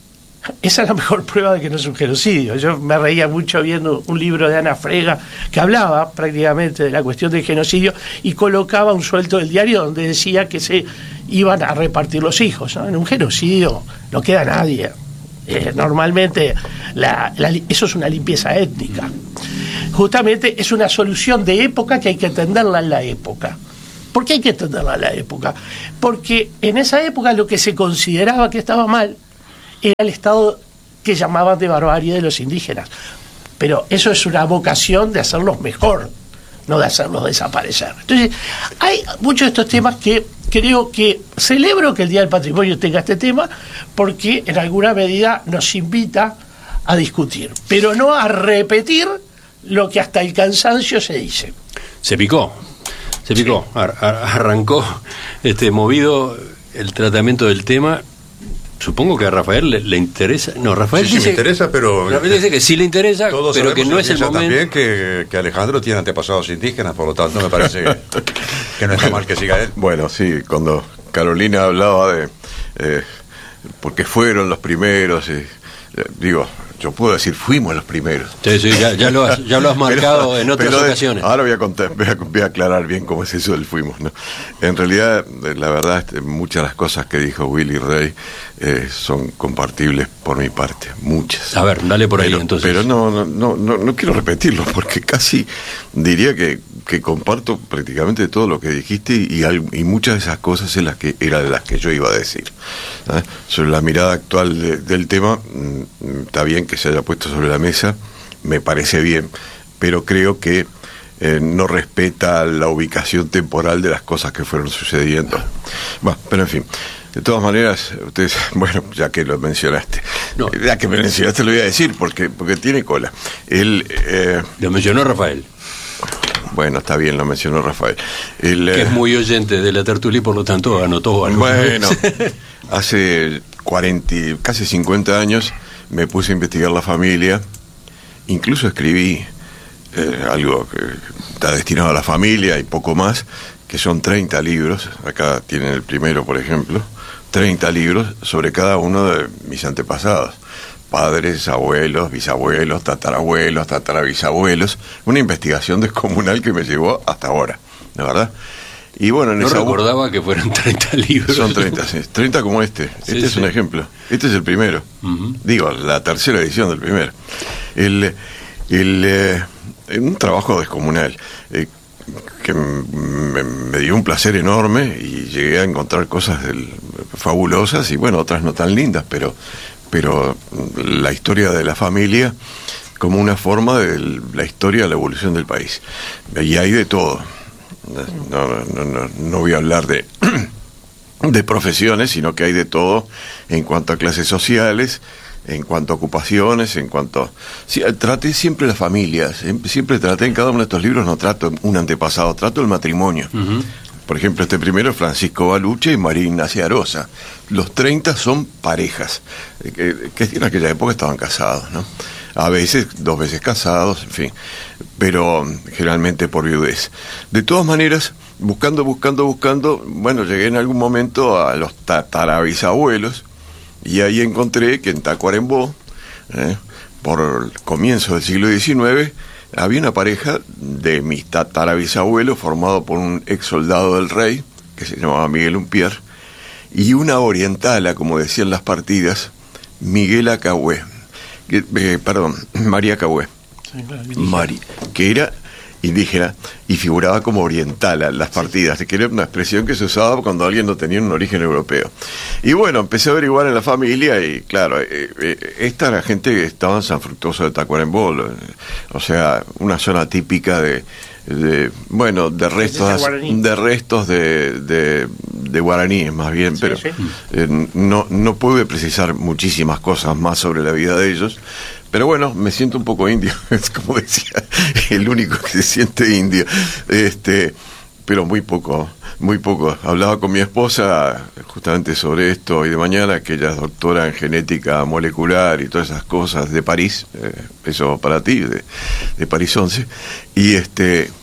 esa es la mejor prueba de que no es un genocidio. Yo me reía mucho viendo un libro de Ana Frega que hablaba prácticamente de la cuestión del genocidio y colocaba un suelto del diario donde decía que se iban a repartir los hijos, ¿no? En un genocidio no queda nadie. Eh, normalmente la, la, eso es una limpieza étnica. Justamente es una solución de época que hay que entenderla en la época. ¿Por qué hay que entenderla en la época? Porque en esa época lo que se consideraba que estaba mal era el estado que llamaban de barbarie de los indígenas. Pero eso es una vocación de hacerlos mejor, no de hacerlos desaparecer. Entonces, hay muchos de estos temas que creo que celebro que el Día del Patrimonio tenga este tema, porque en alguna medida nos invita a discutir, pero no a repetir lo que hasta el cansancio se dice. Se picó, se picó, sí. Ar- ar- arrancó este movido el tratamiento del tema. Supongo que a Rafael le, le interesa. No, Rafael sí, dice, sí me interesa, pero Rafael dice que sí le interesa, todos pero que no es el momento. También que, que Alejandro tiene antepasados indígenas, por lo tanto me parece que, que no está mal que siga él. Bueno, sí, cuando Carolina hablaba de eh, porque fueron los primeros, eh, eh, digo, yo puedo decir fuimos los primeros. Sí, sí, ya, ya, lo, has, ya lo has marcado pero, en otras pero de, ocasiones. Ahora voy a contar, voy a, voy a aclarar bien cómo es eso del fuimos, ¿no? En realidad, la verdad, muchas de las cosas que dijo Willy Rey eh, son compartibles por mi parte, muchas. A ver, dale por ahí pero, entonces. Pero no, no, no, no, no quiero repetirlo, porque casi diría que, que comparto prácticamente todo lo que dijiste y, y muchas de esas cosas en las que era de las que yo iba a decir. ¿eh? Sobre la mirada actual de, del tema, está bien que se haya puesto sobre la mesa, me parece bien, pero creo que eh, no respeta la ubicación temporal de las cosas que fueron sucediendo. Bueno, pero en fin, de todas maneras, ustedes, bueno, ya que lo mencionaste, no. ya que me mencionaste lo voy a decir, porque porque tiene cola. Él, eh, lo mencionó Rafael. Bueno, está bien, lo mencionó Rafael. El, que eh, es muy oyente de la tertulia y por lo tanto anotó algo. Bueno, hace cuarenta, casi cincuenta años me puse a investigar la familia, incluso escribí eh, algo que está destinado a la familia y poco más, que son treinta libros, acá tienen el primero, por ejemplo, treinta libros sobre cada uno de mis antepasados, padres, abuelos, bisabuelos, tatarabuelos, tatarabisabuelos, una investigación descomunal que me llevó hasta ahora, ¿de verdad? Y bueno, en no esa recordaba que fueran treinta libros. Son treinta, sí, treinta como este. Este sí, es sí. un ejemplo. Este es el primero. Uh-huh. Digo, la tercera edición del primero. El, el, eh, un trabajo descomunal eh, que me, me dio un placer enorme y llegué a encontrar cosas del, fabulosas y bueno, otras no tan lindas, pero, pero la historia de la familia como una forma de la historia de la evolución del país. Y hay de todo. No, no, no, no voy a hablar de, de profesiones, sino que hay de todo en cuanto a clases sociales, en cuanto a ocupaciones, en cuanto... Sí, traté siempre las familias, siempre traté en cada uno de estos libros, no trato un antepasado, trato el matrimonio. Uh-huh. Por ejemplo, este primero es Francisco Baluche y María Ignacia Arosa. Los treinta son parejas, que, que en aquella época estaban casados, ¿no? A veces, dos veces casados, en fin, pero generalmente por viudez. De todas maneras, buscando, buscando, buscando, bueno, llegué en algún momento a los tatarabisabuelos y ahí encontré que en Tacuarembó, eh, por el comienzo del siglo diecinueve, había una pareja de mis tatarabisabuelos formado por un ex soldado del rey, que se llamaba Miguel Umpierre, y una orientala, como decían las partidas, Miguela Cahué. Que, eh, perdón, María Cahué, sí, claro, Mari, que era indígena y figuraba como oriental a las partidas, que era una expresión que se usaba cuando alguien no tenía un origen europeo. Y bueno, empecé a averiguar en la familia y claro, eh, eh, esta era gente que estaba en San Fructuoso de Tacuarembó, o sea, una zona típica de, de bueno, de restos de restos de, de, de guaraníes más bien, sí, pero sí. Eh, no, no pude precisar muchísimas cosas más sobre la vida de ellos. Pero bueno, me siento un poco indio, es como decía, el único que se siente indio, este, pero muy poco, muy poco. Hablaba con mi esposa justamente sobre esto hoy de mañana, que ella es doctora en genética molecular y todas esas cosas de París, eh, eso para ti, de, de París once, y este,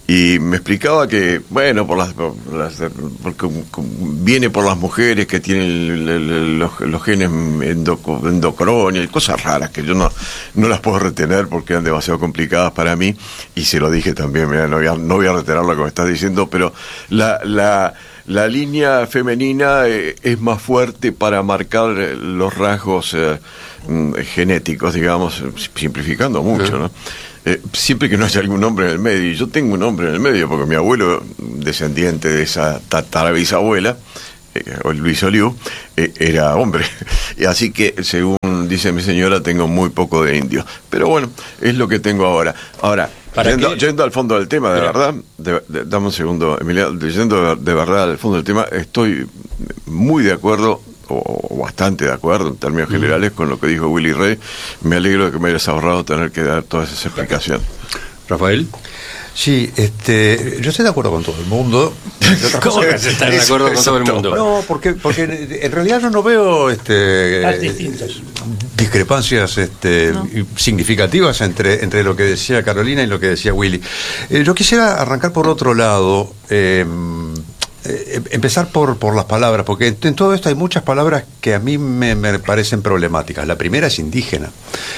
Y me explicaba que, bueno, por las, por las porque viene por las mujeres que tienen los, los genes endoc- endocronia y cosas raras que yo no, no las puedo retener porque eran demasiado complicadas para mí, y se lo dije también, mira, no voy a, no voy a retener lo que me estás diciendo, pero la, la, la línea femenina eh, es más fuerte para marcar los rasgos eh, genéticos, digamos, simplificando mucho, ¿no? Eh, siempre que no haya algún hombre en el medio, y yo tengo un hombre en el medio porque mi abuelo, descendiente de esa tatarabisabuela, eh, Luis Oliu, eh, era hombre, y así que según dice mi señora tengo muy poco de indio, pero bueno, es lo que tengo ahora. Ahora, yendo, yendo al fondo del tema, de Pero, verdad, de, de, dame un segundo, Emiliano, yendo de, de verdad al fondo del tema, estoy muy de acuerdo, o bastante de acuerdo en términos generales, con lo que dijo Willy Rey. Me alegro de que me hayas ahorrado tener que dar todas esas explicaciones. Rafael. Sí, este, yo estoy de acuerdo con todo el mundo. ¿Cómo que se está de acuerdo con todo el mundo? No, porque, porque en realidad yo no veo este, discrepancias este, no. significativas entre, entre lo que decía Carolina y lo que decía Willy. Eh, yo quisiera arrancar por otro lado. Eh, Eh, empezar por, por las palabras, porque en, en todo esto hay muchas palabras que a mí me, me parecen problemáticas. La primera es indígena.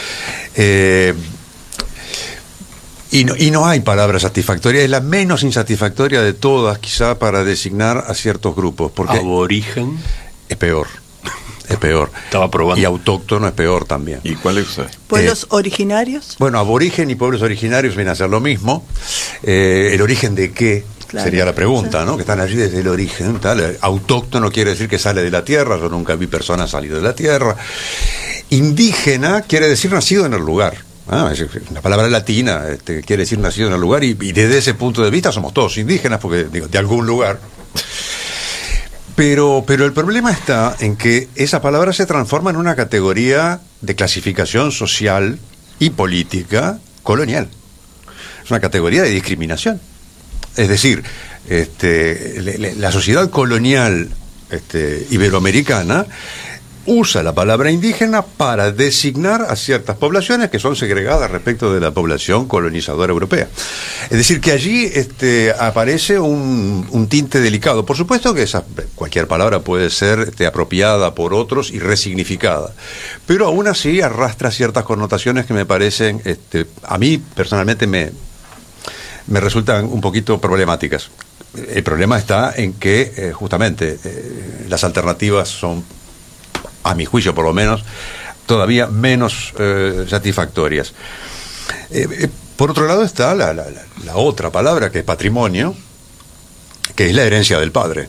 Eh, y, no, y no hay palabra satisfactoria, es la menos insatisfactoria de todas, quizá, para designar a ciertos grupos. Porque aborigen es peor. Es peor. Estaba probando. Y autóctono es peor también. ¿Y cuál es? ¿Pueblos eh, originarios? Bueno, aborigen y pueblos originarios vienen a ser lo mismo. Eh, ¿El origen de qué? Claro, sería la pregunta, sí. ¿no? Que están allí desde el origen, tal. Autóctono quiere decir que sale de la tierra, yo nunca vi personas salir de la tierra. Indígena quiere decir nacido en el lugar. Ah, es una palabra latina, este, quiere decir nacido en el lugar, y, y desde ese punto de vista somos todos indígenas, porque digo, de algún lugar. Pero, pero el problema está en que esa palabra se transforma en una categoría de clasificación social y política colonial. Es una categoría de discriminación. Es decir, este, le, le, la sociedad colonial este, iberoamericana usa la palabra indígena para designar a ciertas poblaciones que son segregadas respecto de la población colonizadora europea. Es decir, que allí este, aparece un, un tinte delicado. Por supuesto que esa, cualquier palabra puede ser este, apropiada por otros y resignificada, pero aún así arrastra ciertas connotaciones que me parecen, este, a mí personalmente me... me resultan un poquito problemáticas. El problema está en que eh, justamente eh, las alternativas son, a mi juicio por lo menos, todavía menos eh, satisfactorias. Eh, eh, por otro lado está la, la, la otra palabra, que es patrimonio, que es la herencia del padre.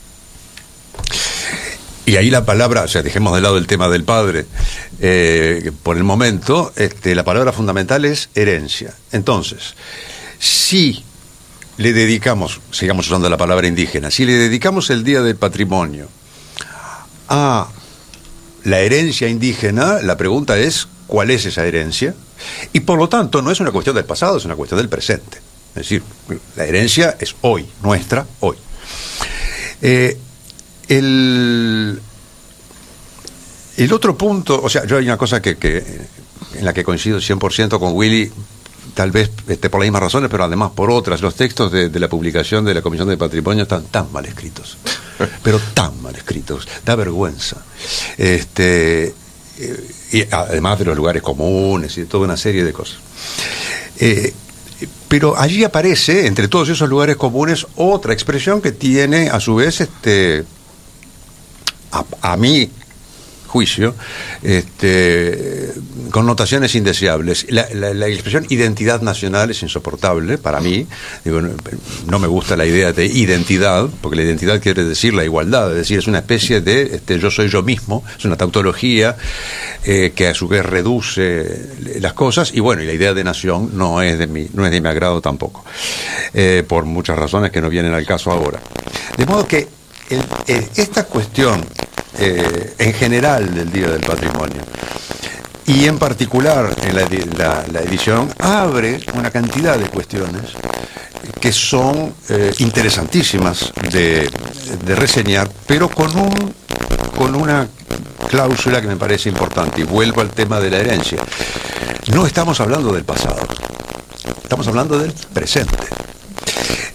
Y ahí la palabra, o sea, dejemos de lado el tema del padre, eh, por el momento, este, la palabra fundamental es herencia. Entonces, si le dedicamos, sigamos usando la palabra indígena, si le dedicamos el Día del Patrimonio a la herencia indígena, la pregunta es, ¿cuál es esa herencia? Y por lo tanto, no es una cuestión del pasado, es una cuestión del presente. Es decir, la herencia es hoy, nuestra, hoy. Eh, el, el otro punto, o sea, yo hay una cosa que, que en la que coincido cien por ciento con Willy, tal vez este, por las mismas razones, pero además por otras. Los textos de, de la publicación de la Comisión de Patrimonio están tan mal escritos, pero tan mal escritos, da vergüenza. Este, y además de los lugares comunes y de toda una serie de cosas. Eh, pero allí aparece, entre todos esos lugares comunes, otra expresión que tiene, a su vez, este, a, a mí, juicio, este, connotaciones indeseables. La, la, la expresión identidad nacional es insoportable para mí. Digo, no, no me gusta la idea de identidad, porque la identidad quiere decir la igualdad, es decir, es una especie de este, yo soy yo mismo, es una tautología eh, que a su vez reduce las cosas, y bueno, y la idea de nación no es de mi, no es de mi agrado tampoco, eh, por muchas razones que no vienen al caso ahora. De modo que el, el, esta cuestión Eh, en general del Día del Patrimonio y en particular en la, la, la edición abre una cantidad de cuestiones que son eh, interesantísimas de, de reseñar, pero con un con una cláusula que me parece importante, y vuelvo al tema de la herencia. No estamos hablando del pasado, estamos hablando del presente.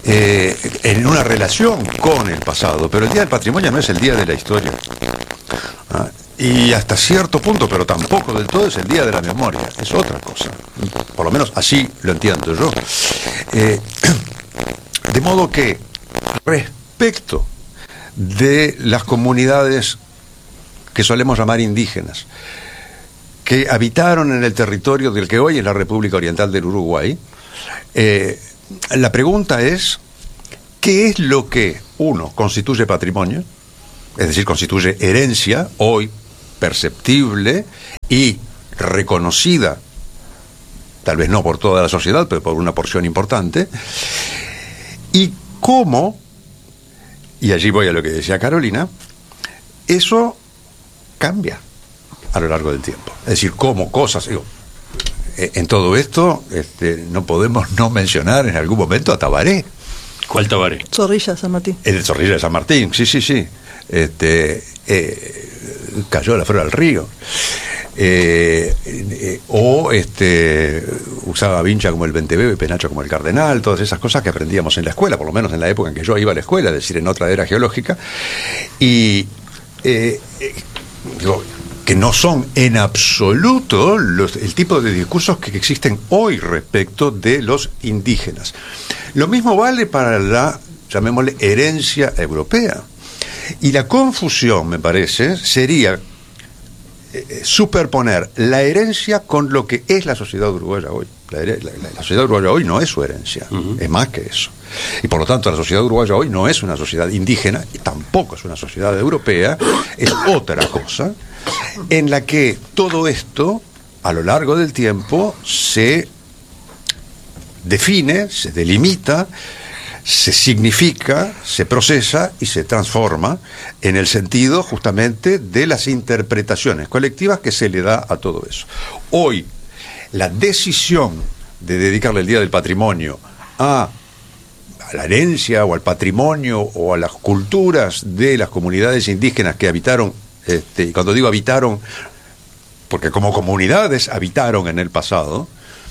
eh, en una relación con el pasado, pero el Día del Patrimonio no es el Día de la Historia. ¿Ah? Y hasta cierto punto, pero tampoco del todo, es el Día de la Memoria, es otra cosa. Por lo menos así lo entiendo yo. Eh, de modo que, respecto de las comunidades que solemos llamar indígenas, que habitaron en el territorio del que hoy es la República Oriental del Uruguay, eh, la pregunta es, ¿qué es lo que, uno, constituye patrimonio? Es decir, constituye herencia, hoy perceptible y reconocida, tal vez no por toda la sociedad, pero por una porción importante, y cómo, y allí voy a lo que decía Carolina, eso cambia a lo largo del tiempo. Es decir, cómo cosas, digo, en todo esto este, no podemos no mencionar en algún momento a Tabaré. ¿Cuál Tabaré? Zorrilla San Martín. El Zorrilla de San Martín, sí, sí, sí. Este, eh, cayó la flor al río. Eh, eh, o este, usaba Vincha como el Venteveo y Penacho como el Cardenal, todas esas cosas que aprendíamos en la escuela, por lo menos en la época en que yo iba a la escuela, es decir, en otra era geológica. Y eh, eh, digo, que no son en absoluto los, el tipo de discursos que existen hoy respecto de los indígenas. Lo mismo vale para la, llamémosle, herencia europea. Y la confusión, me parece, sería eh, superponer la herencia con lo que es la sociedad uruguaya hoy. La, la, la, la sociedad uruguaya hoy no es su herencia, uh-huh. Es más que eso. Y por lo tanto la sociedad uruguaya hoy no es una sociedad indígena y tampoco es una sociedad europea, es otra cosa, en la que todo esto, a lo largo del tiempo, se define, se delimita, se significa, se procesa y se transforma en el sentido justamente de las interpretaciones colectivas que se le da a todo eso. Hoy, la decisión de dedicarle el Día del Patrimonio a, a la herencia o al patrimonio o a las culturas de las comunidades indígenas que habitaron, este, y cuando digo habitaron, porque como comunidades habitaron en el pasado,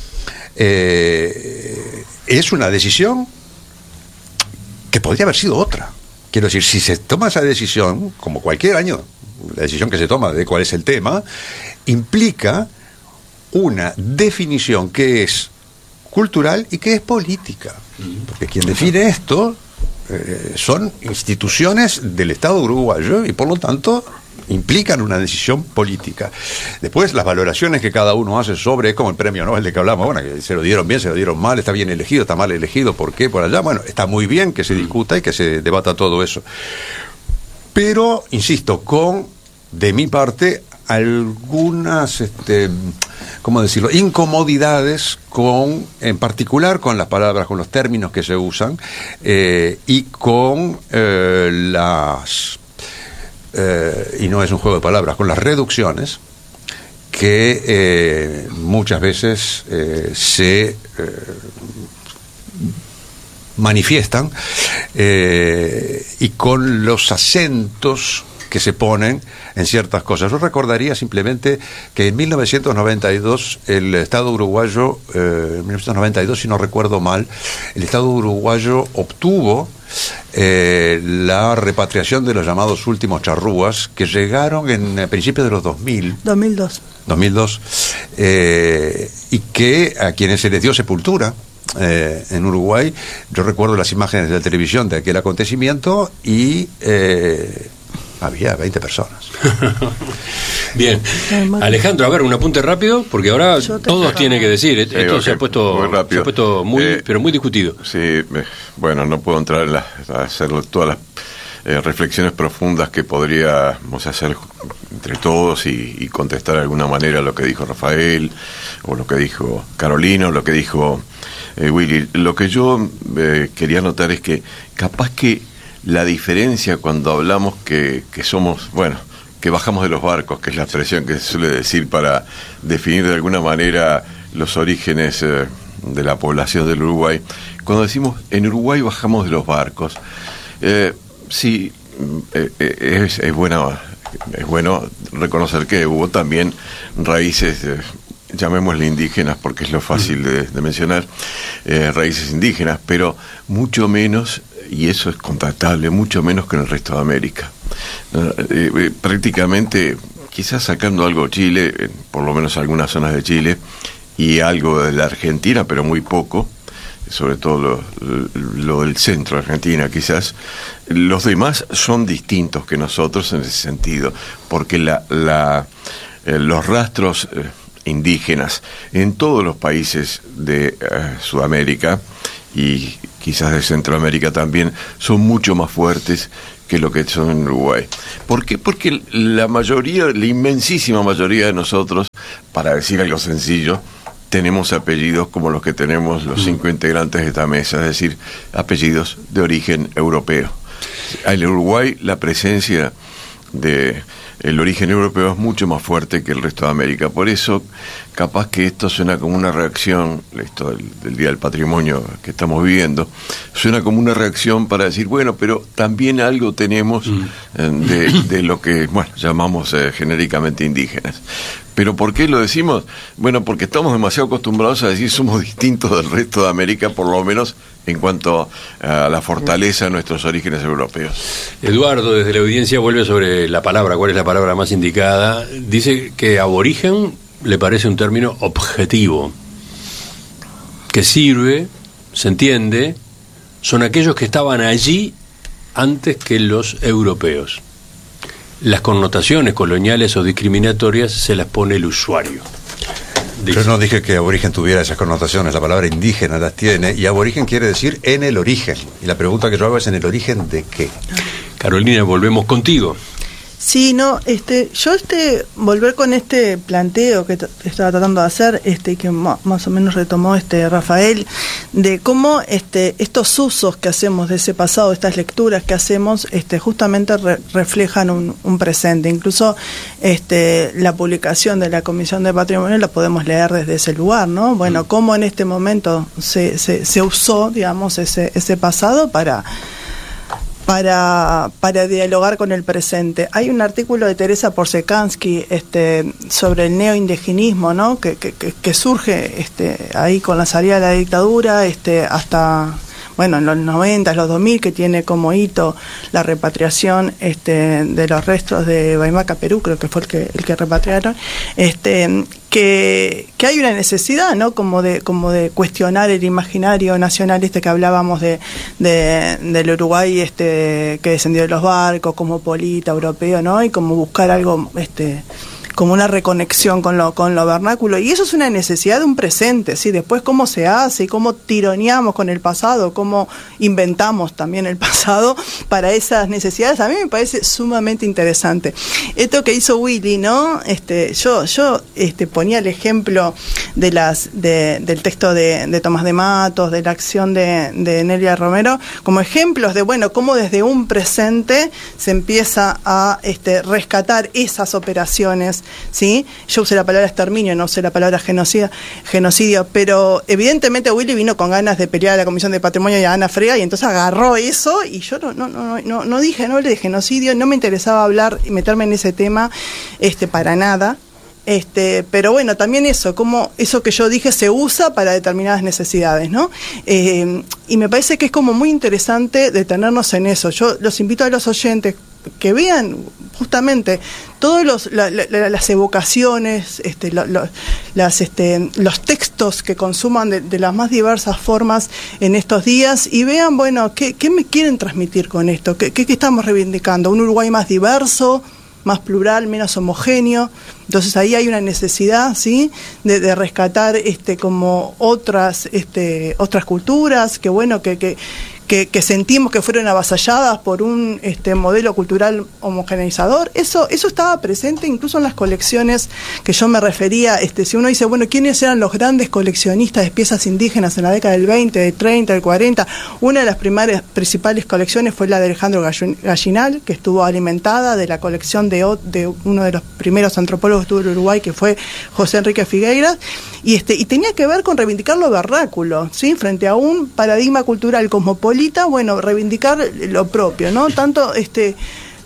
eh, es una decisión que podría haber sido otra. Quiero decir, si se toma esa decisión, como cualquier año, la decisión que se toma de cuál es el tema, implica una definición que es cultural y que es política. Porque quien define esto eh, son instituciones del Estado uruguayo y por lo tanto implican una decisión política. Después, las valoraciones que cada uno hace sobre, como el premio Nobel de que hablamos, bueno, que se lo dieron bien, se lo dieron mal, está bien elegido, está mal elegido, ¿por qué? Por allá, bueno, está muy bien que se discuta y que se debata todo eso. Pero, insisto, con, de mi parte, algunas, este, ¿cómo decirlo?, incomodidades con, en particular con las palabras, con los términos que se usan, eh, y con eh, las... Eh, y no es un juego de palabras, con las reducciones que eh, muchas veces eh, se eh, manifiestan eh, y con los acentos que se ponen en ciertas cosas. Yo recordaría simplemente que en mil novecientos noventa y dos el Estado uruguayo, eh, en mil novecientos noventa y dos, si no recuerdo mal, el Estado uruguayo obtuvo eh, la repatriación de los llamados últimos charrúas, que llegaron en a principios de los dos mil. dos mil dos. dos mil dos, eh, y que a quienes se les dio sepultura eh, en Uruguay. Yo recuerdo las imágenes de la televisión de aquel acontecimiento y eh, había veinte personas. Bien. Alejandro, a ver, un apunte rápido, porque ahora todos tienen que decir. Sí, esto okay, se ha puesto, muy rápido. se ha puesto muy, eh, pero muy discutido. Sí, eh, bueno, no puedo entrar en la, a hacer todas las eh, reflexiones profundas que podríamos hacer entre todos y, y contestar de alguna manera lo que dijo Rafael, o lo que dijo Carolina, o lo que dijo eh, Willy. Lo que yo eh, quería notar es que capaz que la diferencia cuando hablamos que, que somos, bueno, que bajamos de los barcos, que es la expresión que se suele decir para definir de alguna manera los orígenes eh, de la población del Uruguay. Cuando decimos en Uruguay bajamos de los barcos, eh, sí, eh, eh, es, es, bueno, es bueno reconocer que hubo también raíces eh, llamémosle indígenas porque es lo fácil de, de mencionar, eh, raíces indígenas, pero mucho menos, y eso es constatable, mucho menos que en el resto de América. Eh, eh, prácticamente, quizás sacando algo de Chile, eh, por lo menos algunas zonas de Chile, y algo de la Argentina, pero muy poco, sobre todo lo, lo del centro de Argentina quizás, los demás son distintos que nosotros en ese sentido, porque la, la, eh, los rastros eh, indígenas en todos los países de eh, Sudamérica y quizás de Centroamérica también son mucho más fuertes que lo que son en Uruguay. ¿Por qué? Porque la mayoría, la inmensísima mayoría de nosotros, para decir algo sencillo, tenemos apellidos como los que tenemos los cinco integrantes de esta mesa, es decir, apellidos de origen europeo. En Uruguay la presencia de el origen europeo es mucho más fuerte que el resto de América. Por eso, capaz que esto suena como una reacción, esto del, del Día del Patrimonio que estamos viviendo, suena como una reacción para decir, bueno, pero también algo tenemos mm. de, de lo que, bueno, llamamos eh, genéricamente indígenas. ¿Pero por qué lo decimos? Bueno, porque estamos demasiado acostumbrados a decir somos distintos del resto de América, por lo menos en cuanto a la fortaleza de nuestros orígenes europeos. Eduardo, desde la audiencia, vuelve sobre la palabra, ¿cuál es la palabra más indicada? Dice que aborigen le parece un término objetivo, que sirve, se entiende, son aquellos que estaban allí antes que los europeos. Las connotaciones coloniales o discriminatorias se las pone el usuario. Dice. Yo no dije que aborigen tuviera esas connotaciones, la palabra indígena las tiene, y aborigen quiere decir en el origen. Y la pregunta que yo hago es, ¿en el origen de qué? Carolina, volvemos contigo. Sí, no, este, yo este, volver con este planteo que t- estaba tratando de hacer, este, que ma- más o menos retomó este Rafael, de cómo este, estos usos que hacemos de ese pasado, estas lecturas que hacemos, este, justamente re- reflejan un, un presente. Incluso este, la publicación de la Comisión de Patrimonio la podemos leer desde ese lugar, ¿no? Bueno, cómo en este momento se, se, se usó, digamos, ese, ese pasado para... Para, para dialogar con el presente. Hay un artículo de Teresa Porsekansky este, sobre el neoindigenismo, ¿no? que, que, que surge este, ahí con la salida de la dictadura este, hasta, bueno, en los noventa, los dos mil, que tiene como hito la repatriación este, de los restos de Baimaca, Perú, creo que fue el que, el que repatriaron, este, que, que hay una necesidad, ¿no? Como de, como de cuestionar el imaginario nacional este que hablábamos de, de del Uruguay este que descendió de los barcos, cosmopolita, europeo, ¿no? Y como buscar algo este como una reconexión con lo con lo vernáculo, y eso es una necesidad de un presente, ¿sí? Después cómo se hace y cómo tironeamos con el pasado, cómo inventamos también el pasado para esas necesidades, a mí me parece sumamente interesante. Esto que hizo Willy, ¿no? Este, yo yo este ponía el ejemplo de las de, del texto de, de Tomás de Matos, de la acción de, de Nelia Romero, como ejemplos de, bueno, cómo desde un presente se empieza a este rescatar esas operaciones, ¿sí? Yo usé la palabra exterminio, no usé la palabra genocidio, genocidio, pero evidentemente Willy vino con ganas de pelear a la Comisión de Patrimonio y a Ana Frega, y entonces agarró eso, y yo no no no no, no dije, no hablé de genocidio, no me interesaba hablar y meterme en ese tema este para nada. Este, pero bueno, también eso, como eso que yo dije se usa para determinadas necesidades, ¿no? Eh, y me parece que es como muy interesante detenernos en eso. Yo los invito a los oyentes que vean justamente todos los la, la, las evocaciones, este, lo, lo, las este, los textos que consuman de, de las más diversas formas en estos días, y vean, bueno, qué, qué me quieren transmitir con esto, qué, qué, qué estamos reivindicando, un Uruguay más diverso, más plural, menos homogéneo. Entonces ahí hay una necesidad, ¿sí? de, de rescatar este como otras este otras culturas que bueno que que Que, que sentimos que fueron avasalladas por un este modelo cultural homogeneizador. Eso eso estaba presente incluso en las colecciones que yo me refería. Este, si uno dice, bueno, ¿quiénes eran los grandes coleccionistas de piezas indígenas en la década del veinte, del treinta, del cuarenta? Una de las primeras, principales colecciones fue la de Alejandro Gallinal, que estuvo alimentada de la colección de, de uno de los primeros antropólogos que tuvo en Uruguay, que fue José Enrique Figueiras, y este y tenía que ver con reivindicar lo vernáculo, ¿sí? Frente a un paradigma cultural cosmopolita, bueno, reivindicar lo propio, ¿no? Tanto este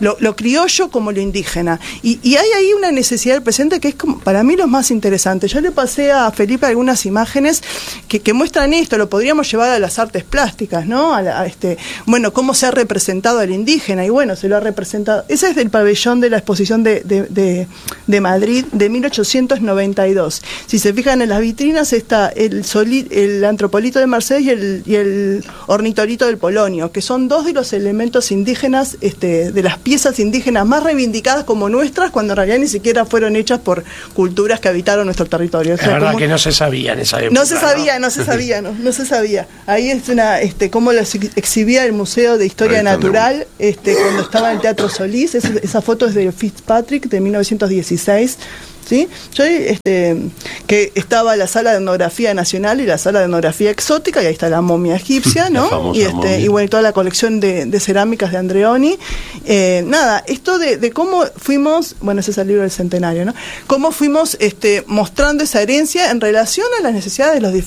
lo, lo criollo como lo indígena. Y, y hay ahí una necesidad del presente que es como, para mí lo más interesante. Yo le pasé a Felipe algunas imágenes que, que muestran esto, lo podríamos llevar a las artes plásticas, ¿no? A la, a este, bueno, cómo se ha representado al indígena, y bueno, se lo ha representado. Ese es del pabellón de la exposición de, de, de, de Madrid de mil ochocientos noventa y dos. Si se fijan en las vitrinas está el, soli, el antropolito de Mercedes y el, y el ornitorito del Polonio, que son dos de los elementos indígenas, este, de las piezas indígenas más reivindicadas como nuestras, cuando en realidad ni siquiera fueron hechas por culturas que habitaron nuestro territorio. O sea, es verdad como, que no se sabía en esa época. No se sabía, no, no se sabía, no, no se sabía. Ahí es una, este, cómo lo exhibía el Museo de Historia Natural, este, cuando estaba en el Teatro Solís. Esa, esa foto es de Fitzpatrick de mil novecientos dieciséis. ¿Sí? Yo, este, que estaba la sala de etnografía nacional y la sala de etnografía exótica, y ahí está la momia egipcia, ¿no? Y, este, momia. y bueno, toda la colección de, de cerámicas de Andreoni. Eh, nada, esto de, de cómo fuimos, bueno, ese es el libro del centenario, ¿no? Cómo fuimos este, mostrando esa herencia en relación a las necesidades de los